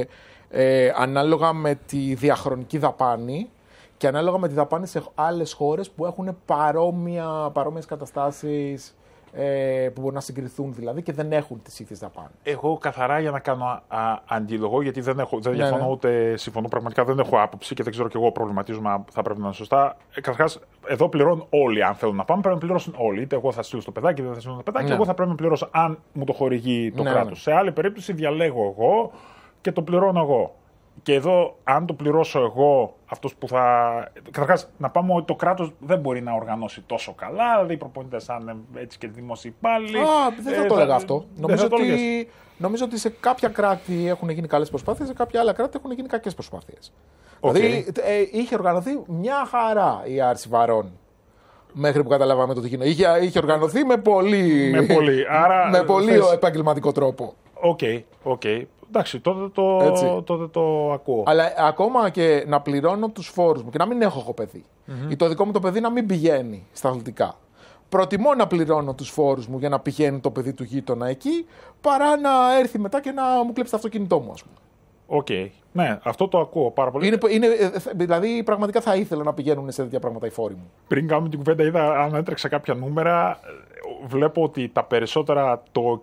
Speaker 2: ανάλογα με τη διαχρονική δαπάνη και ανάλογα με τη δαπάνη σε άλλες χώρες που έχουν παρόμοιες καταστάσεις που μπορούν να συγκριθούν δηλαδή και δεν έχουν τις ίδιες δαπάνες.
Speaker 1: Εγώ καθαρά για να κάνω αντίλογο, γιατί δεν διαφωνώ ούτε συμφωνώ, πραγματικά δεν έχω άποψη και δεν ξέρω κι εγώ προβληματίζομαι αν θα πρέπει να είναι σωστά. Καταρχάς, εδώ πληρώνουν όλοι. Αν θέλουν να πάμε, πρέπει να πληρώσουν όλοι. Είτε εγώ θα στείλω στο παιδάκι, είτε δεν θα στείλω στο παιδάκι, εγώ θα πρέπει να πληρώσω αν μου το χορηγεί το κράτος. Σε άλλη περίπτωση διαλέγω εγώ και το πληρώνω εγώ. Και εδώ, αν το πληρώσω εγώ, αυτός που θα. Καταρχάς, να πάμε ότι το κράτος δεν μπορεί να οργανώσει τόσο καλά, δηλαδή οι προπονητές θα είναι έτσι και δημόσιοι υπάλληλοι.
Speaker 2: Δεν θα το έλεγα αυτό. Νομίζω ότι σε κάποια κράτη έχουν γίνει καλές προσπάθειες, σε κάποια άλλα κράτη έχουν γίνει κακές προσπάθειες. Δηλαδή, είχε οργανωθεί μια χαρά η άρση βαρών. Μέχρι που καταλάβαμε το τι γίνεται. Είχε οργανωθεί με πολύ επαγγελματικό τρόπο.
Speaker 1: Οκ. Εντάξει, τότε το ακούω.
Speaker 2: Αλλά ακόμα και να πληρώνω τους φόρους μου και να μην έχω εγώ παιδί. Ή το δικό μου το παιδί να μην πηγαίνει στα αθλητικά. Προτιμώ να πληρώνω τους φόρους μου για να πηγαίνει το παιδί του γείτονα εκεί, παρά να έρθει μετά και να μου κλέψει το αυτοκίνητό μου, ας πούμε.
Speaker 1: Οκ. Ναι, αυτό το ακούω πάρα πολύ.
Speaker 2: Δηλαδή, πραγματικά θα ήθελα να πηγαίνουν σε τέτοια πράγματα οι φόροι μου.
Speaker 1: Πριν κάνουμε την κουβέντα, είδα, αν έτρεξα κάποια νούμερα, βλέπω ότι τα περισσότερα, το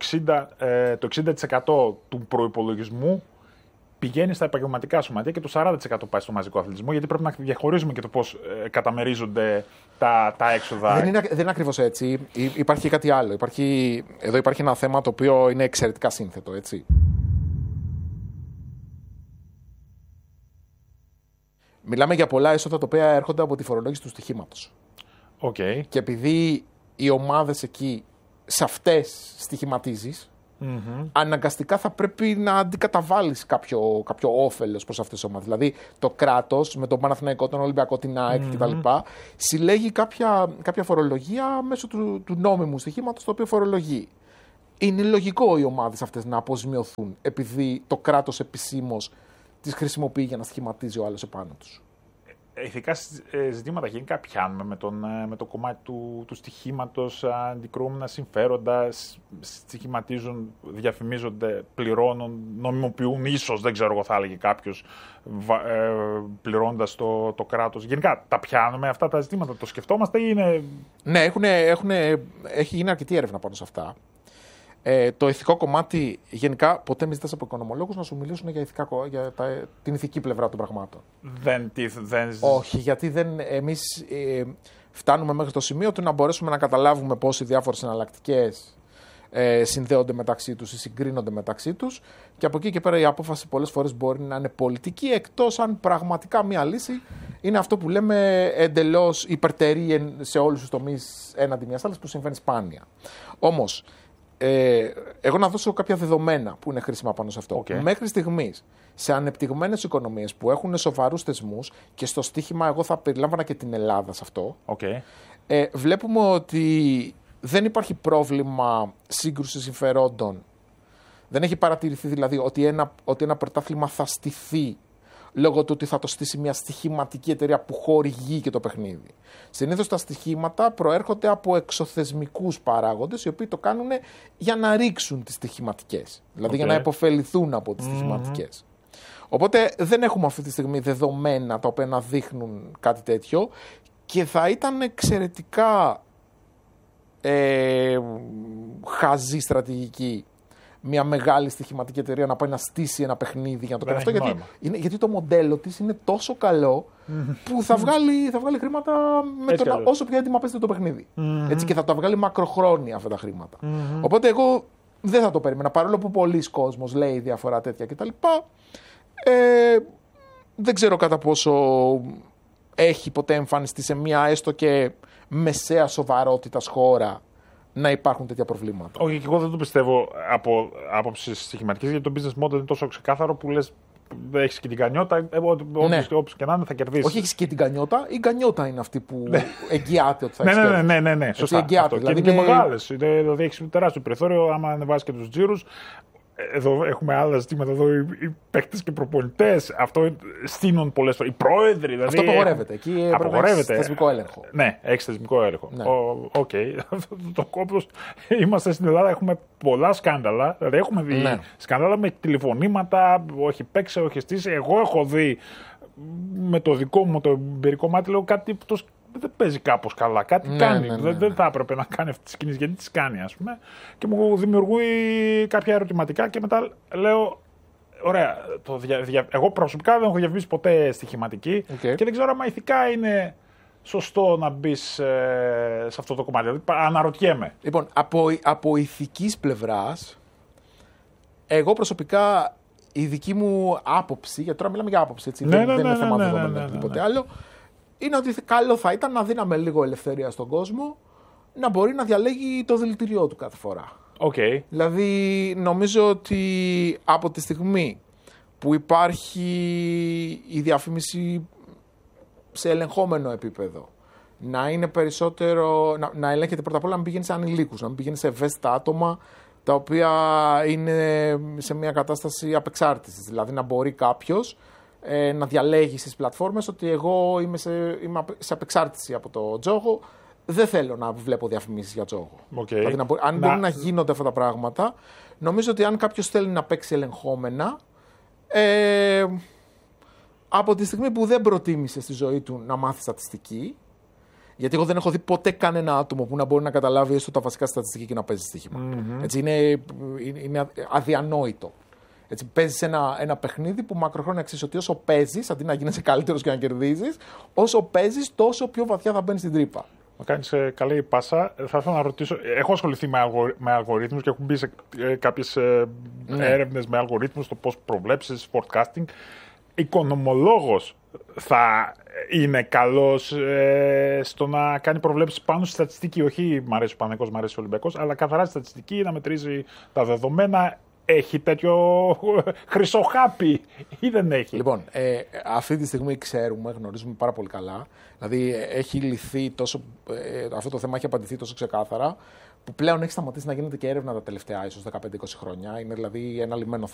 Speaker 1: 60% του προϋπολογισμού πηγαίνει στα επαγγελματικά σωματεία και το 40% πάει στο μαζικό αθλητισμό, γιατί πρέπει να διαχωρίζουμε και το πώς καταμερίζονται τα έξοδα.
Speaker 2: Δεν είναι ακριβώς έτσι. Υπάρχει κάτι άλλο. Εδώ υπάρχει ένα θέμα το οποίο είναι εξαιρετικά σύνθετο, έτσι. Μιλάμε για πολλά έσοδα τα οποία έρχονται από τη φορολόγηση του στοιχήματος.
Speaker 1: Okay.
Speaker 2: Και επειδή οι ομάδες εκεί σε αυτές στοιχηματίζεις, αναγκαστικά θα πρέπει να αντικαταβάλεις κάποιο όφελος προς αυτές τις ομάδες. Δηλαδή το κράτος με τον Παναθηναϊκό, τον Ολυμπιακό, την ΑΕΚ κτλ. Συλλέγει κάποια φορολογία μέσω του νόμιμου στοιχήματος το οποίο φορολογεί. Είναι λογικό οι ομάδες αυτές να αποζημιωθούν επειδή το κράτος επισήμως τις χρησιμοποιεί για να στοιχηματίζει ο άλλος επάνω τους.
Speaker 1: Ηθικά ζητήματα γενικά πιάνουμε με το κομμάτι του στοιχήματος, αντικρούμενα συμφέροντα, στοιχηματίζουν, διαφημίζονται, πληρώνουν, νομιμοποιούν, ίσως, δεν ξέρω εγώ θα έλεγε κάποιος, πληρώνοντας το κράτος. Γενικά τα πιάνουμε αυτά τα ζητήματα, το σκεφτόμαστε ή είναι...
Speaker 2: Ναι, έχει γίνει αρκετή έρευνα πάνω σε αυτά. Το ηθικό κομμάτι, γενικά, ποτέ μην ζητάς από οικονομολόγους να σου μιλήσουν για την ηθική πλευρά των πραγμάτων. Όχι, γιατί εμείς φτάνουμε μέχρι το σημείο του να μπορέσουμε να καταλάβουμε πώς οι διάφορες εναλλακτικές συνδέονται μεταξύ τους ή συγκρίνονται μεταξύ τους και από εκεί και πέρα η απόφαση πολλές φορές μπορεί να είναι πολιτική, εκτός αν πραγματικά μια λύση είναι αυτό που λέμε εντελώς υπερτερεί σε όλους τους τομείς έναντι μιας άλλης, που συμβαίνει σπάνια. Όμως, εγώ να δώσω κάποια δεδομένα που είναι χρήσιμα πάνω σε αυτό. Μέχρι στιγμής, σε ανεπτυγμένες οικονομίες που έχουν σοβαρούς θεσμούς, και στο στοίχημα εγώ θα περιλάμβανα και την Ελλάδα σε αυτό, βλέπουμε ότι δεν υπάρχει πρόβλημα σύγκρουσης συμφερόντων. Δεν έχει παρατηρηθεί δηλαδή ότι ένα πρωτάθλημα θα στηθεί λόγω του ότι θα το στήσει μια στοιχηματική εταιρεία που χορηγεί και το παιχνίδι. Συνήθως τα στοιχήματα προέρχονται από εξωθεσμικούς παράγοντες, οι οποίοι το κάνουν για να ρίξουν τις στοιχηματικές. Δηλαδή για να υποφεληθούν από τις στοιχηματικές. Οπότε δεν έχουμε αυτή τη στιγμή δεδομένα τα οποία να δείχνουν κάτι τέτοιο και θα ήταν εξαιρετικά χαζή στρατηγική μια μεγάλη στοιχηματική εταιρεία να πάει να στήσει ένα παιχνίδι για να το κάνει αυτό. Γιατί το μοντέλο της είναι τόσο καλό που θα βγάλει χρήματα όσο πιο έτοιμα παίζεται το παιχνίδι. Έτσι, και θα τα βγάλει μακροχρόνια αυτά τα χρήματα. Οπότε εγώ δεν θα το περίμενα, παρόλο που πολλοί κόσμος λέει διαφορά τέτοια κτλ. Δεν ξέρω κατά πόσο έχει ποτέ εμφανιστεί σε μια έστω και μεσαία σοβαρότητας χώρα να υπάρχουν τέτοια προβλήματα.
Speaker 1: Όχι, και εγώ δεν το πιστεύω από άποψη στοιχηματικής, γιατί το business model είναι τόσο ξεκάθαρο που λες έχεις και την κανιότα, όποιος και να είναι θα κερδίσει.
Speaker 2: Όχι, έχεις και την κανιότα, η κανιότα είναι αυτή που εγγυάται ότι θα έχεις.
Speaker 1: Ναι, σωστά.
Speaker 2: Εγγυάται.
Speaker 1: Δηλαδή είναι μεγάλες. Δηλαδή έχεις τεράστιο περιθώριο, άμα ανεβάσεις και τους τζίρους. Εδώ έχουμε άλλα ζητήματα. Εδώ οι παίκτες και προπονητές. Αυτό στείνουν πολλές φορές. Οι πρόεδροι. Δηλαδή,
Speaker 2: αυτό απογορεύεται. Εκεί
Speaker 1: απογορεύεται.
Speaker 2: Έχει θεσμικό έλεγχο.
Speaker 1: Ναι, έχει θεσμικό έλεγχο.
Speaker 2: Ναι.
Speaker 1: Οκ. Το κόμπος. Είμαστε στην Ελλάδα, έχουμε πολλά σκάνδαλα. Δηλαδή έχουμε δει σκάνδαλα με τηλεφωνήματα. Όχι παίξε, όχι στήσει. Εγώ έχω δει με το δικό μου το εμπειρικό μάτι, λέω κάτι που δεν παίζει κάπως καλά. Κάτι κάνει. Δεν θα έπρεπε να κάνει αυτές τις κινήσεις, γιατί τις κάνει, ας πούμε. Και μου δημιουργεί κάποια ερωτηματικά και μετά λέω. Ωραία. Εγώ προσωπικά δεν έχω διαφημίσει ποτέ στοιχηματική και δεν ξέρω αν ηθικά είναι σωστό να μπει σε αυτό το κομμάτι. Δηλαδή, αναρωτιέμαι.
Speaker 2: Λοιπόν, από ηθικής πλευράς, εγώ προσωπικά η δική μου άποψη, γιατί τώρα μιλάμε για άποψη, έτσι, δεν είναι θέμα δεδομένο ή τίποτε άλλο. Είναι ότι καλό θα ήταν να δίναμε λίγο ελευθερία στον κόσμο να μπορεί να διαλέγει το δηλητηριό του κάθε φορά.
Speaker 1: Okay.
Speaker 2: Δηλαδή, νομίζω ότι από τη στιγμή που υπάρχει η διαφήμιση σε ελεγχόμενο επίπεδο, να είναι περισσότερο, να ελέγχεται πρώτα απ' όλα να μην πηγαίνει σε ανηλίκους, να μην πηγαίνει σε ευαίσθητα άτομα τα οποία είναι σε μια κατάσταση απεξάρτησης. Δηλαδή, να μπορεί κάποιος να διαλέγει στις πλατφόρμες ότι εγώ είμαι σε απεξάρτηση από το τζόγο, δεν θέλω να βλέπω διαφημίσεις για τζόγο. Okay. Δηλαδή, αν μπορεί να γίνονται αυτά τα πράγματα, νομίζω ότι αν κάποιος θέλει να παίξει ελεγχόμενα, από τη στιγμή που δεν προτίμησε στη ζωή του να μάθει στατιστική, γιατί εγώ δεν έχω δει ποτέ κανένα άτομο που να μπορεί να καταλάβει έστω τα βασικά στατιστική και να παίζει στοίχημα. Έτσι, είναι αδιανόητο. Έτσι, παίζεις ένα παιχνίδι που μακροχρόνια ξέρεις ότι όσο παίζεις, αντί να γίνεσαι καλύτερος και να κερδίζεις, όσο παίζεις, τόσο πιο βαθιά θα μπαίνεις στην τρύπα.
Speaker 1: Μα κάνεις καλή πάσα. Θα ήθελα να ρωτήσω, έχω ασχοληθεί με αλγορίθμους και έχω μπει σε κάποιες έρευνες με αλγορίθμους, το πώς προβλέψεις, forecasting. Οικονομολόγος θα είναι καλός στο να κάνει προβλέψεις πάνω στη στατιστική. Όχι μ' αρέσει ο Παναθηναϊκός, μ' αρέσει ο Ολυμπιακός, αλλά καθαρά στη στατιστική, να μετρήσει τα δεδομένα. Έχει τέτοιο χρυσό χάπι ή δεν έχει?
Speaker 2: Λοιπόν, αυτή τη στιγμή γνωρίζουμε πάρα πολύ καλά. Δηλαδή έχει λυθεί αυτό το θέμα έχει απαντηθεί τόσο ξεκάθαρα, που πλέον έχει σταματήσει να γίνεται και έρευνα τα τελευταία ίσως 15-20 χρόνια. Είναι δηλαδή ένα λυμμένο